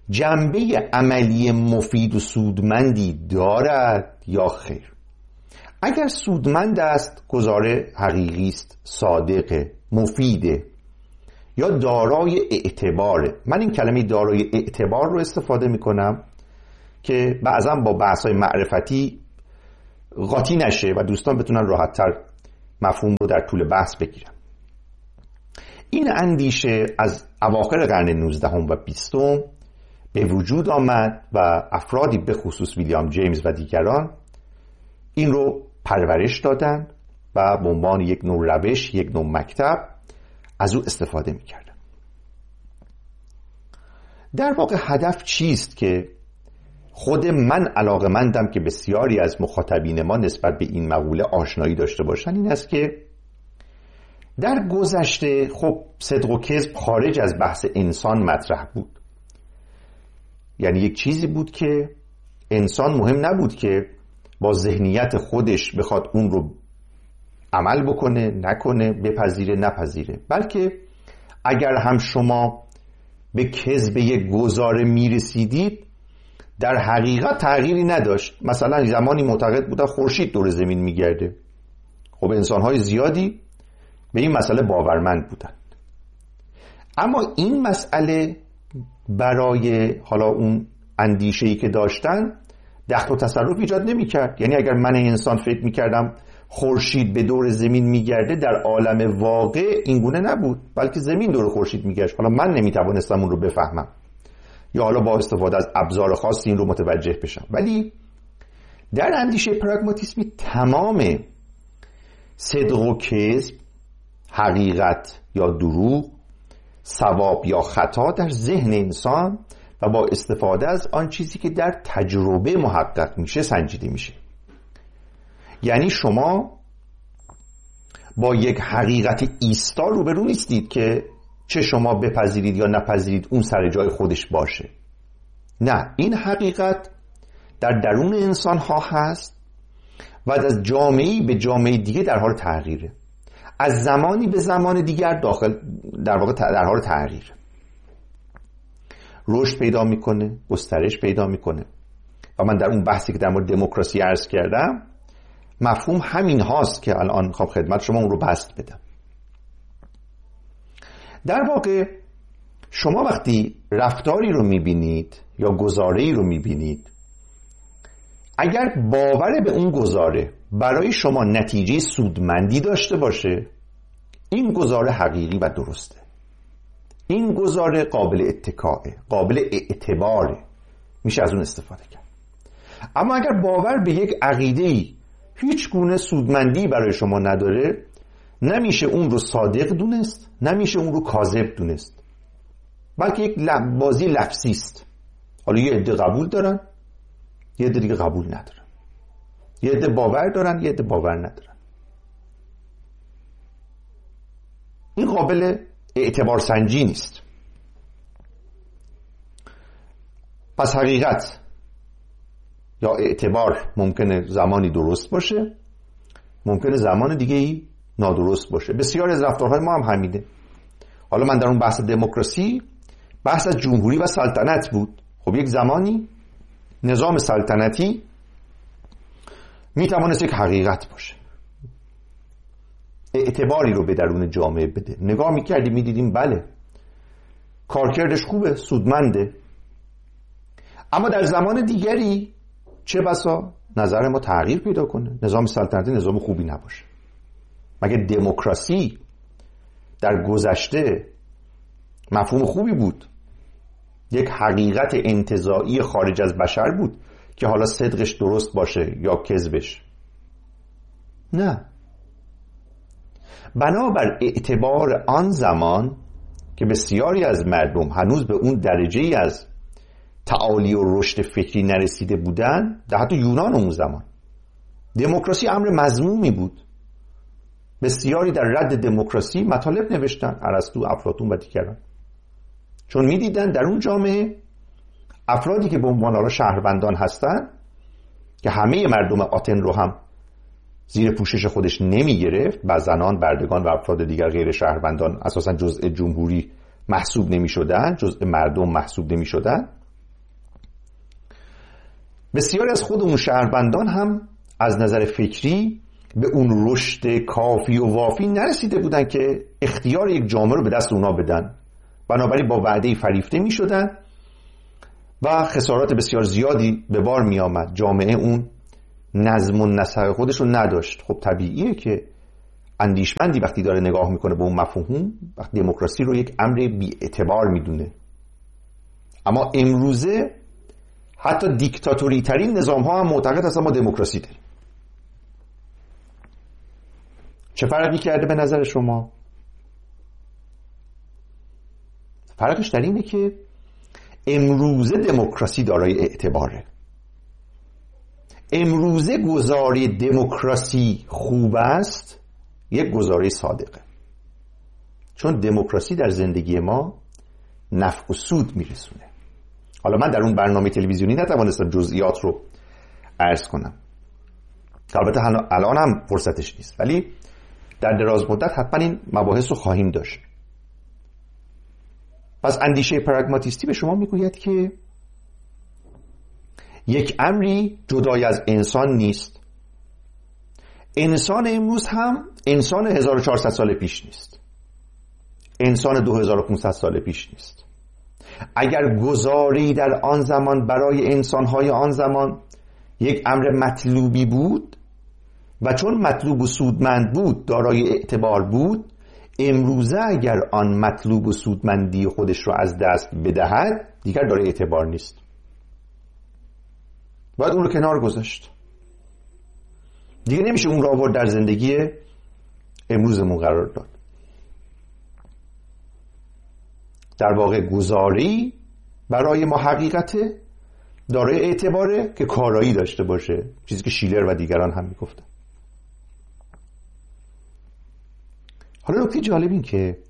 جنبه عملی مفید و سودمندی دارد یا خیر. اگر سودمند است، گزاره حقیقی است، صادقه، مفیده یا دارای اعتباره. من این کلمه دارای اعتبار رو استفاده میکنم که بعضا با بحث‌های معرفتی قاطی نشه و دوستان بتونن راحت‌تر مفهوم رو در طول بحث بگیرن. این اندیشه از اواخر قرن 19 و 20 به وجود آمد و افرادی به خصوص ویلیام جیمز و دیگران این رو پرورش دادن و به عنوان یک نوع روش، یک نوع مکتب از او استفاده می‌کردن. در واقع هدف چیست که خود من علاقه‌مندم که بسیاری از مخاطبین ما نسبت به این مقوله آشنایی داشته باشن، این است که در گذشته خب صدق و کذب خارج از بحث انسان مطرح بود. یعنی یک چیزی بود که انسان مهم نبود که با ذهنیت خودش بخواد اون رو عمل بکنه، نکنه، بپذیره، نپذیره، بلکه اگر هم شما به کذب یک گزاره میرسیدید در حقیقت تغییری نداشت. مثلا زمانی معتقد بودن خورشید دور زمین میگرده. خب انسان‌های زیادی به این مسئله باورمند بودن، اما این مسئله برای حالا اون اندیشه‌ای که داشتن دخل و تصرف ایجاد نمی‌کرد. یعنی اگر من انسان فکر می‌کردم خورشید به دور زمین میگرده، در عالم واقع این گونه نبود، بلکه زمین دور خورشید میگشت. حالا من نمیتوانستم اون رو بفهمم یا حالا با استفاده از ابزار خاصی این رو متوجه بشم. ولی در اندیشه پراگماتیسمی تمام صدق و کذب، حقیقت یا دروغ، صواب یا خطا در ذهن انسان و با استفاده از آن چیزی که در تجربه محقق میشه سنجیده میشه. یعنی شما با یک حقیقت ایستا روبرو نیستید که چه شما بپذیرید یا نپذیرید اون سر جای خودش باشه. نه، این حقیقت در درون انسان ها هست و از جامعه‌ای به جامعه دیگه در حال تغییره، از زمانی به زمان دیگر در واقع در حال تغییر، رشد پیدا میکنه، گسترش پیدا میکنه. و من در اون بحثی که در مورد دموکراسی عرض کردم مفهوم همین هاست که الان میخوام خدمت شما اون رو بسط بدم. در واقع شما وقتی رفتاری رو میبینید یا گزاره‌ای رو میبینید، اگر باور به اون گزاره برای شما نتیجه سودمندی داشته باشه، این گزاره حقیقی و درسته، این گزاره قابل اتکاء، قابل اعتباره، میشه از اون استفاده کرد. اما اگر باور به یک عقیده‌ای هیچ گونه سودمندی برای شما نداره، نمیشه اون رو صادق دونست، نمیشه اون رو کاذب دونست، بلکه یک بازی لفظی است. حالا یه عده قبول دارن، یه عده دیگه قبول ندارن، یه عده باور دارن، یه عده باور ندارن. این قابل اعتبار سنجی نیست. پس حقیقت یا اعتبار ممکنه زمانی درست باشه، ممکنه زمان دیگه ای نادرست باشه. بسیاری از رفتارهای ما هم همینه. حالا من در اون بحث دموکراسی بحث از جمهوری و سلطنت بود. خب یک زمانی نظام سلطنتی میتوانست یک حقیقت باشه، اعتباری رو به درون جامعه بده. نگاه میکردیم میدیدیم بله کارکردش خوبه، سودمنده. اما در زمان دیگری چه بسا نظر ما تغییر پیدا کنه، نظام سلطنتی نظام خوبی نباشه. مگه دموکراسی در گذشته مفهوم خوبی بود؟ یک حقیقت انتزاعی خارج از بشر بود که حالا صدقش درست باشه یا کذبش؟ نه. بنابر اعتبار آن زمان که بسیاری از مردم هنوز به اون درجه‌ای از تعالی و رشد فکری نرسیده بودن، در حتی یونان اون زمان دموکراسی امر مذمومی بود. بسیاری در رد دموکراسی مطالب نوشتن، ارسطو، افلاطون و دیگران، چون میدیدن در اون جامعه افرادی که به عنوان شهروندان هستن که همه مردم آتن رو هم زیر پوشش خودش نمی گرفت و زنان، بردگان و افراد دیگر غیر شهروندان اساسا جزء جمهوری محسوب نمی شدن، جزء مردم محسوب نمی شدن. بسیاری از خود اون شهروندان هم از نظر فکری به اون رشد کافی و وافی نرسیده بودن که اختیار یک جامعه رو به دست اونا بدن. بنابراین با وعده فریفته می شدن و خسارات بسیار زیادی به بار می آمد. جامعه اون نظم و نسق خودش رو نداشت. خب طبیعیه که اندیشمندی وقتی داره نگاه میکنه به اون مفهوم، وقتی دموکراسی رو یک امر بی اعتبار میدونه. اما امروزه حتی دیکتاتوری ترین نظام ها هم معتقد هستن ما دموکراسی داریم. چه فرقی کرده به نظر شما؟ فرقش در اینه که امروزه دموکراسی دارای اعتباره. امروزه گزاره دموکراسی خوب است، یک گزاره صادقه، چون دموکراسی در زندگی ما نفع و سود میرسونه. حالا من در اون برنامه تلویزیونی نتوانستم جزئیات رو عرض کنم، البته الان هم فرصتش نیست، ولی در دراز مدت حتما این مباحث رو خواهیم داشت. پس اندیشه پراگماتیستی به شما میگوید که یک امری جدای از انسان نیست. انسان امروز هم انسان 1400 سال پیش نیست، انسان 2500 سال پیش نیست. اگر گزاری در آن زمان برای انسانهای آن زمان یک امر مطلوبی بود و چون مطلوب و سودمند بود دارای اعتبار بود، امروزه اگر آن مطلوب و سودمندی خودش رو از دست بدهد دیگر دارای اعتبار نیست، باید اون رو کنار گذاشت. دیگه نمیشه اون رو آورد در زندگی امروزمون قرار داد. در واقع گزاری برای ما حقیقته دارای اعتباره که کارایی داشته باشه، چیزی که شیلر و دیگران هم میگفتن. حالا نکته جالب این که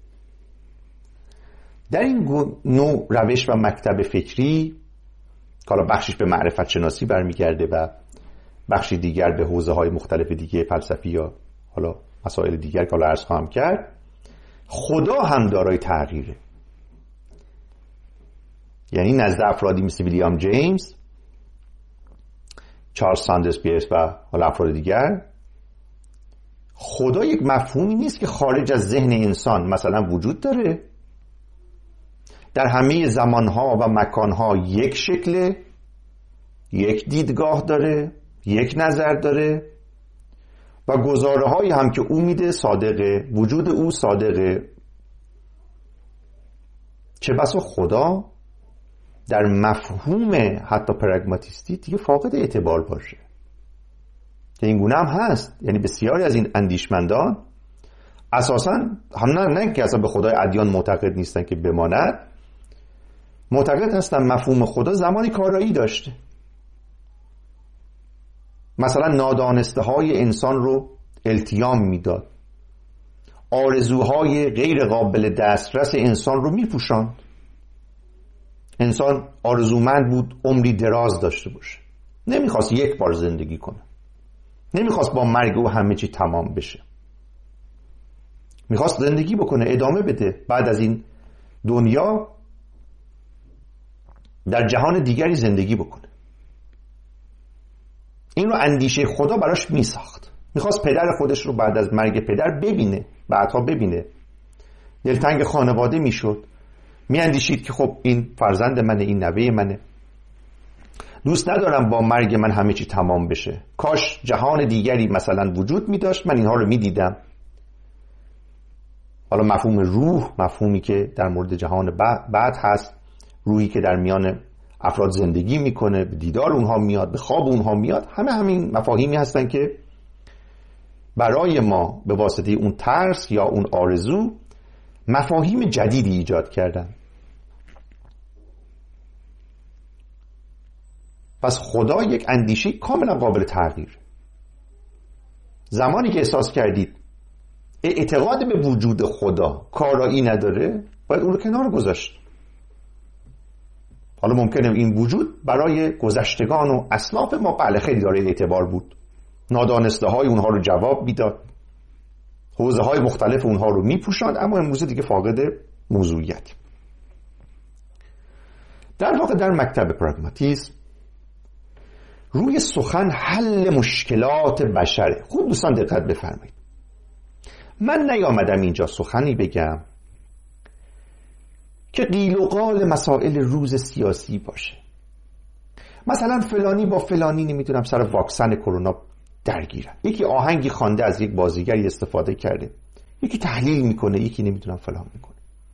در این نوع روش و مکتب فکری که حالا بخشش به معرفت شناسی برمیگرده و بخشی دیگر به حوزه های مختلف دیگه فلسفی یا حالا مسائل دیگر که حالا عرض خواهم کرد، خدا هم دارای تغییره. یعنی نزد افرادی مثل ویلیام جیمز، چارلز ساندرز پیرس و حالا افراد دیگر، خدا یک مفهومی نیست که خارج از ذهن انسان مثلا وجود داره، در همه زمانها و مکانها یک شکل، یک دیدگاه داره، یک نظر داره و گزاره هایی هم که او میده صادقه، وجود او صادقه. چه بسا خدا در مفهوم حتی پراگماتیستی دیگه فاقد اعتبار باشه، که این گونه هم هست. یعنی بسیاری از این اندیشمندان اساساً هم نه که اصلا به خدای ادیان معتقد نیستن که بماند، معتقد هستن مفهوم خدا زمانی کارایی داشته. مثلا نادانسته های انسان رو التیام میداد، آرزوهای غیر قابل دسترس انسان رو میپوشاند. انسان آرزومند بود عمری دراز داشته باشه، نمیخواست یک بار زندگی کنه، نمیخواست با مرگ او همه چی تمام بشه، میخواست زندگی بکنه، ادامه بده، بعد از این دنیا در جهان دیگری زندگی بکنه. این رو اندیشه خدا براش میساخت. میخواست پدر خودش رو بعد از مرگ پدر ببینه، بعدها ببینه، دلتنگ خانواده میشد، میاندیشید که خب این فرزند منه، این نوه منه، دوست ندارم با مرگ من همه چی تمام بشه، کاش جهان دیگری مثلا وجود می داشت من اینها رو می دیدم. حالا مفهوم روح، مفهومی که در مورد جهان بعد هست، روحی که در میان افراد زندگی میکنه، به دیدار اونها میاد، به خواب اونها میاد، همه همین مفاهیمی هستن که برای ما به واسطه اون ترس یا اون آرزو مفاهیم جدیدی ایجاد کردن. پس خدا یک اندیشه کاملا قابل تغییر. زمانی که احساس کردید اعتقاد به وجود خدا کارایی نداره، باید اون رو کنار گذاشت. حالا ممکنه این وجود برای گذشتگان و اسلاف ما بله خیلی داره اعتبار بود، نادانسته های اونها رو جواب میداد، حوزه های مختلف اونها رو میپوشاند، اما امروز دیگه فاقد موضوعیت. در واقع در مکتب پراگماتیسم روی سخن حل مشکلات بشره. خوب دوستان دقت بفرمایید، من نیامدم اینجا سخنی بگم که قیل و قال مسائل روز سیاسی باشه. مثلا فلانی با فلانی نمیدونم سر واکسن کرونا درگیرن، یکی آهنگی خوانده از یک بازیگری استفاده کرده، یکی تحلیل میکنه، یکی نمیدونم فلان میکنه،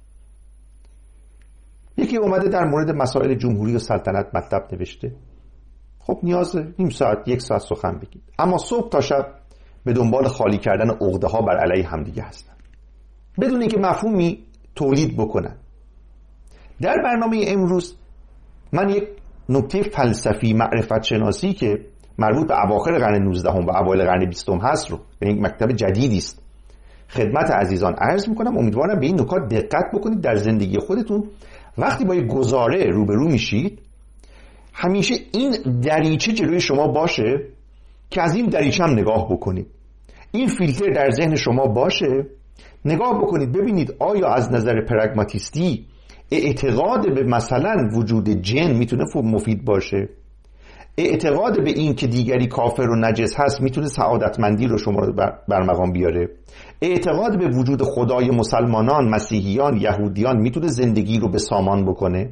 یکی اومده در مورد مسائل جمهوری و سلطنت مطلب نوشته. خب نیازه نیم ساعت یک ساعت سخن بگید، اما صبح تا شب به دنبال خالی کردن عقده ها بر علیه همدیگه هستن بدون اینکه مفهومی تولید بکنن. در برنامه امروز من یک نکته فلسفی معرفت شناسی که مربوط به اواخر قرن 19 و اوایل قرن 20 هست رو، یعنی یک مکتب جدیدی است، خدمت عزیزان عرض میکنم. امیدوارم به این نکات دقت بکنید. در زندگی خودتون وقتی با یک گزاره روبرو میشید، همیشه این دریچه جلوی شما باشه که از این دریچه هم نگاه بکنید، این فیلتر در ذهن شما باشه، نگاه بکنید ببینید آیا از نظر پراگماتیستی اعتقاد به مثلا وجود جن میتونه مفید باشه، اعتقاد به این که دیگری کافر و نجس هست میتونه سعادتمندی رو شما رو بر مقام بیاره، اعتقاد به وجود خدای مسلمانان، مسیحیان، یهودیان میتونه زندگی رو به سامان بکنه.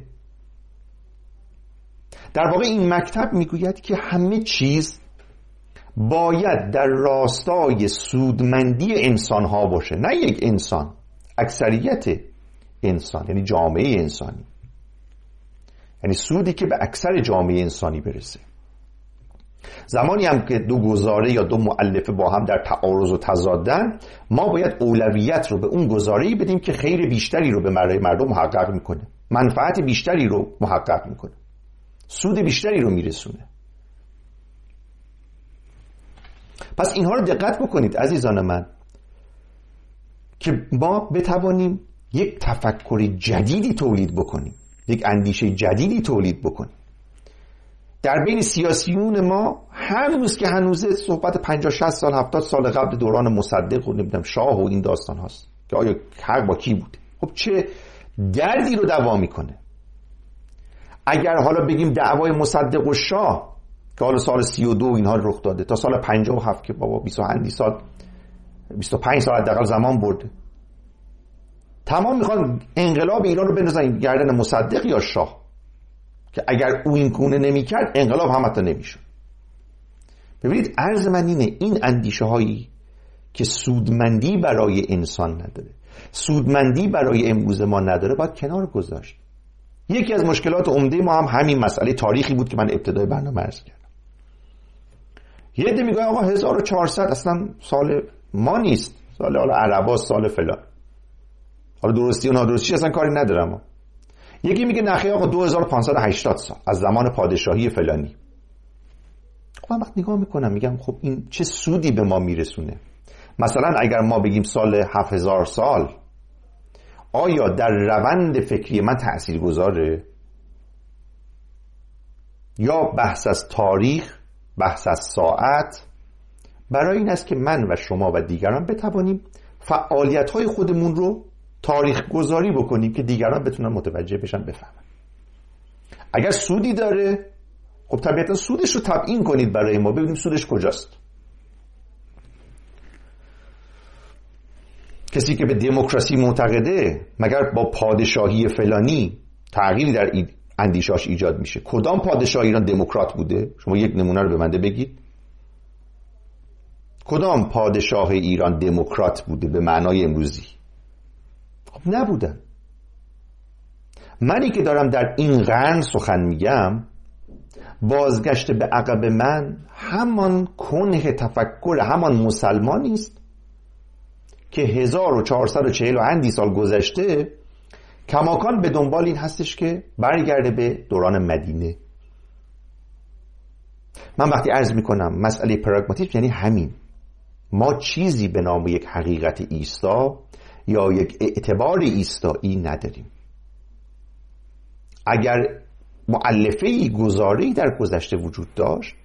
در واقع این مکتب میگوید که همه چیز باید در راستای سودمندی انسان ها باشه، نه یک انسان، اکثریت انسان، یعنی جامعه انسانی، یعنی سودی که به اکثر جامعه انسانی برسه. زمانی هم که دو گزاره یا دو مؤلفه با هم در تعارض و تضادن، ما باید اولویت رو به اون گزاره‌ای بدیم که خیر بیشتری رو به مردم محقق میکنه، منفعت بیشتری رو محقق میکنه، سود بیشتری رو میرسونه. پس اینها رو دقت بکنید عزیزان من که ما بتوانیم یک تفکر جدیدی تولید بکنیم، یک اندیشه جدیدی تولید بکنیم. در بین سیاسیون ما هنوز که هنوزه صحبت 50 60 سال 70 سال قبل دوران مصدق و نمیدونم شاه و این داستان هاست که آیا حق با کی بوده. خب چه دردی رو دوا میکنه. اگر حالا بگیم دعوای مصدق و شاه که حالا سال 32 اینها رخ داده تا سال 57 که بابا 25 سال حداقل زمان برده، تمام میخوان انقلاب ایران رو بندازن گردن مصدق یا شاه که اگر او این گونه نمیکرد انقلاب هم حتی نمیشد. ببینید عرض من اینه، این اندیشه هایی که سودمندی برای انسان نداره، سودمندی برای امروز ما نداره، باید کنار گذاشت. یکی از مشکلات عمده ما هم همین مسئله تاریخی بود که من ابتدای برنامه عرض کردم. یه عده میگه آقا 1400 اصلا سال ما نیست، سال حالا عربا، سال فلان، حالا درستی و نادرستی اصلا کاری ندارم. یکی میگه نخی آقا 2580 سال از زمان پادشاهی فلانی. خب من وقت نگاه میکنم میگم خب این چه سودی به ما میرسونه؟ مثلا اگر ما بگیم سال 7000 سال، آیا در روند فکری من تأثیر گذاره؟ یا بحث از تاریخ، بحث از ساعت برای این است که من و شما و دیگران بتوانیم فعالیت‌های خودمون رو تاریخ گذاری بکنیم که دیگران بتونن متوجه بشن، بفهمن. اگر سودی داره خب طبیعتا سودش رو تبیین کنید برای ما، ببینیم سودش کجاست. کسی که به دموکراسی معتقده مگر با پادشاهی فلانی تغییری در اندیشاش ایجاد میشه؟ کدام پادشاه ایران دموکرات بوده؟ شما یک نمونه رو به من بگید. کدام پادشاه ایران دموکرات بوده به معنای امروزی؟ خب نبودن. منی که دارم در این قرن سخن میگم، بازگشت به عقب من همان کنه تفکر همان مسلمانی است که 1440 و اندی سال گذشته کماکان به دنبال این هستش که برگرده به دوران مدینه. من وقتی عرض میکنم مسئله پراگماتیسم یعنی همین، ما چیزی به نام یک حقیقت ایستا یا یک اعتبار ایستایی نداریم. اگر مؤلفه‌ای گزاره‌ای در گذشته وجود داشت،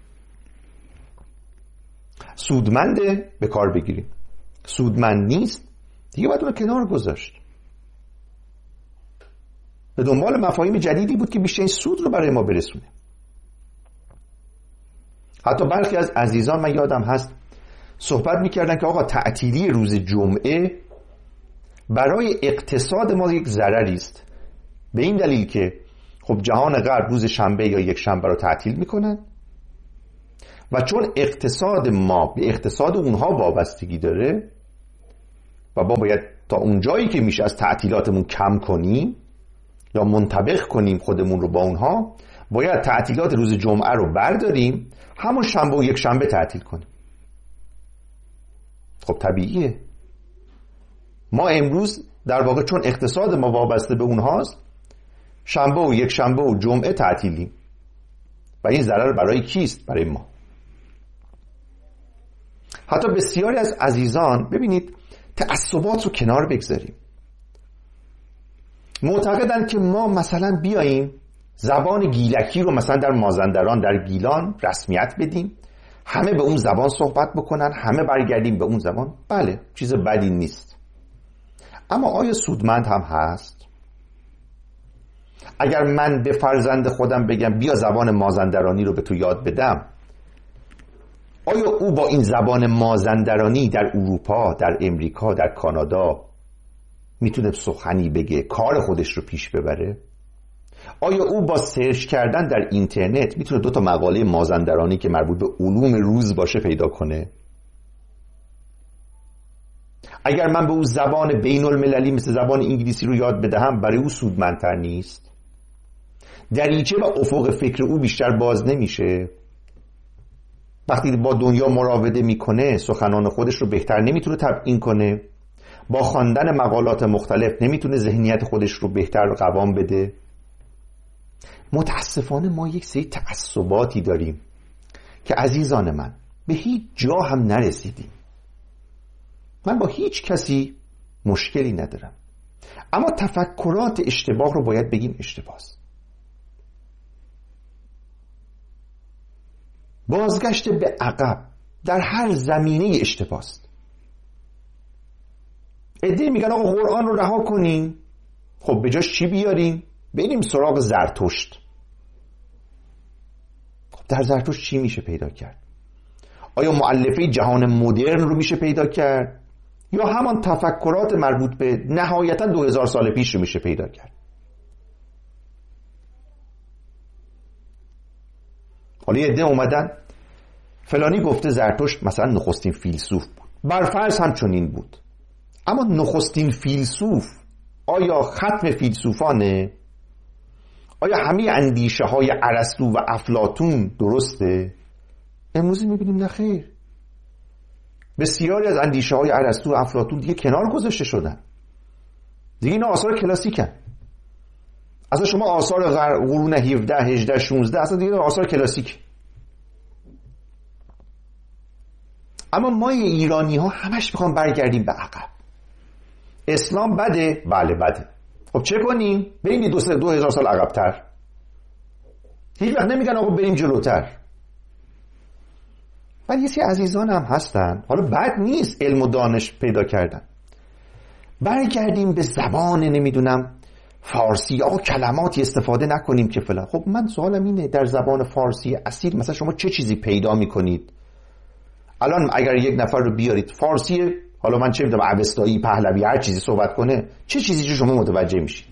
سودمنده به کار بگیریم، سودمند نیست دیگه باید اون کنار گذاشت. به دنبال مفاهیم جدیدی بود که بیشترین سود رو برای ما برسونه. حتی برخی از عزیزان من یادم هست صحبت میکردن که آقا تعطیلی روز جمعه برای اقتصاد ما یک ضرری است، به این دلیل که خب جهان غرب روز شنبه یا یک شنبه رو تعطیل میکنن و چون اقتصاد ما به اقتصاد اونها وابستگی داره و ما باید تا اونجایی که میشه از تعطیلاتمون کم کنیم یا منطبق کنیم خودمون رو با اونها، باید تعطیلات روز جمعه رو برداریم، همون شنبه و یک شنبه تعطیل کنیم. خب طبیعیه ما امروز در واقع چون اقتصاد ما وابسته به اونهاست، شنبه و یک شنبه و جمعه تعطیلیم و این ضرر برای کیست؟ برای ما. حتی بسیاری از عزیزان ببینید تعصبات رو کنار بگذاریم، معتقدن که ما مثلا بیاییم زبان گیلکی رو مثلا در مازندران در گیلان رسمیت بدیم، همه به اون زبان صحبت بکنن، همه برگردیم به اون زبان. بله چیز بدی نیست، اما آیا سودمند هم هست؟ اگر من به فرزند خودم بگم بیا زبان مازندرانی رو به تو یاد بدم، آیا او با این زبان مازندرانی در اروپا، در امریکا، در کانادا میتونه سخنی بگه، کار خودش رو پیش ببره؟ آیا او با سرچ کردن در اینترنت میتونه 2 مقاله مازندرانی که مربوط به علوم روز باشه پیدا کنه؟ اگر من به او زبان بین المللی مثل زبان انگلیسی رو یاد بدهم، برای او سودمندتر نیست؟ دریچه و افق فکر او بیشتر باز نمیشه؟ وقتی با دنیا مراوده میکنه سخنان خودش رو بهتر نمیتونه تبیین کنه؟ با خواندن مقالات مختلف نمیتونه ذهنیت خودش رو بهتر قوام بده؟ متاسفانه ما یک سری تعصباتی داریم که عزیزان من به هیچ جا هم نرسیدیم. من با هیچ کسی مشکلی ندارم، اما تفکرات اشتباه رو باید بگیم اشتباهه. بازگشت به عقب در هر زمینه اشتباهه. عده‌ای میگن آقا قرآن رو رها کنیم، خب به جاش چی بیاریم؟ بریم سراغ زرتشت. خب در زرتشت چی میشه پیدا کرد؟ آیا مؤلفه جهان مدرن رو میشه پیدا کرد یا همان تفکرات مربوط به نهایتا 2000 سال پیش رو میشه پیدا کرد؟ حالا یه عده اومدن فلانی گفته زرتشت مثلا نخستین فیلسوف بود، برفرض هم چنین بود، اما نخستین فیلسوف آیا ختم فیلسوفانه؟ آیا همه اندیشه های ارسطو و افلاطون درسته؟ امروز میبینیم نه خیر، بسیاری از اندیشه های ارسطو و افلاطون دیگه کنار گذاشته شدن، دیگه اینا آثار کلاسیکن. اصلا شما آثار قرون 17 18 16 اصلا دیگه آثار کلاسیک. اما ما ایرانی ها همش میخوام برگردیم به عقب. اسلام بده؟ بله بده. خب چه کنیم؟ بریم 2000 سال عقب‌تر. هیچ وقت نمیگن آقا بریم جلوتر. ولی یه سری عزیزان هم هستن، حالا بد نیست علم و دانش پیدا کردن، برگردیم به زبان نمیدونم فارسی، آقا کلماتی استفاده نکنیم که فلان. خب من سوالم اینه در زبان فارسی اصیل مثلا شما چه چیزی پیدا میکنید؟ الان اگر یک نفر رو بیارید فارسی، حالا من چه میدونم اوستایی، پهلوی، هر چیزی صحبت کنه، چه چیزی شما متوجه میشید؟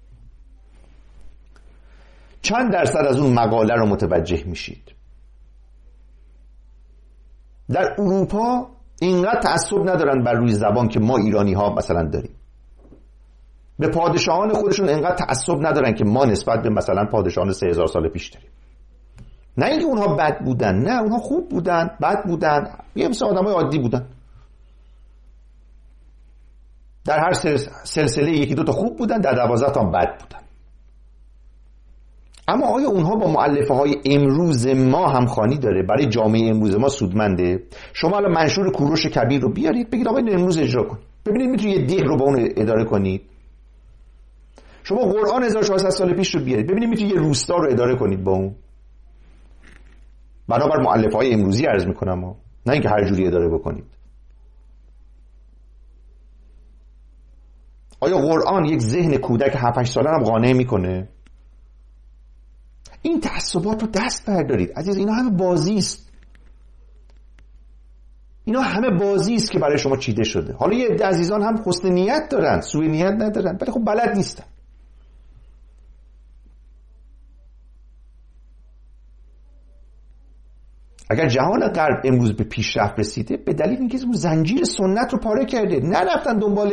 چند درصد از اون مقاله رو متوجه میشید؟ در اروپا اینقدر تعصب ندارن بر روی زبان که ما ایرانی ها مثلا داریم. به پادشاهان خودشون اینقدر تعصب ندارن که ما نسبت به مثلا پادشاهان 3000 سال پیش داریم. نه اینکه اونها بد بودن، نه اونها خوب بودن، بد بودن، یه مثل آدمای عادی بودن. در هر سلسله یکی دو تا خوب بودن، در 12 تا بد بودن. اما آیا اونها با مؤلفه های امروز ما همخوانی داره؟ برای جامعه امروز ما سودمنده؟ شما الان منشور کوروش کبیر رو بیارید بگید آقا اینو امروز اجرا کن، ببینید میتونید یه ده رو با اون اداره کنید. شما قرآن 1400 سال پیش رو بیارید ببینید میتونید یه روستا رو اداره کنید با اون. بنابر مؤلفه های امروزی عرض میکنم ها، نه اینکه هر جوری اداره بکنید. آیا قرآن یک ذهن کودک 7-8 ساله هم قانع میکنه؟ این تعصبات رو دست بردارید عزیز، اینا همه بازی است. اینا همه بازی است که برای شما چیده شده. حالا یه عده عزیزان هم حسن نیت دارن، سوء نیت ندارن، ولی خب بلد نیستن. اگر جهان غرب امروز به پیشرفت رسیده به دلیل اینکه اون زنجیر سنت رو پاره کرده، نرفتن دنبال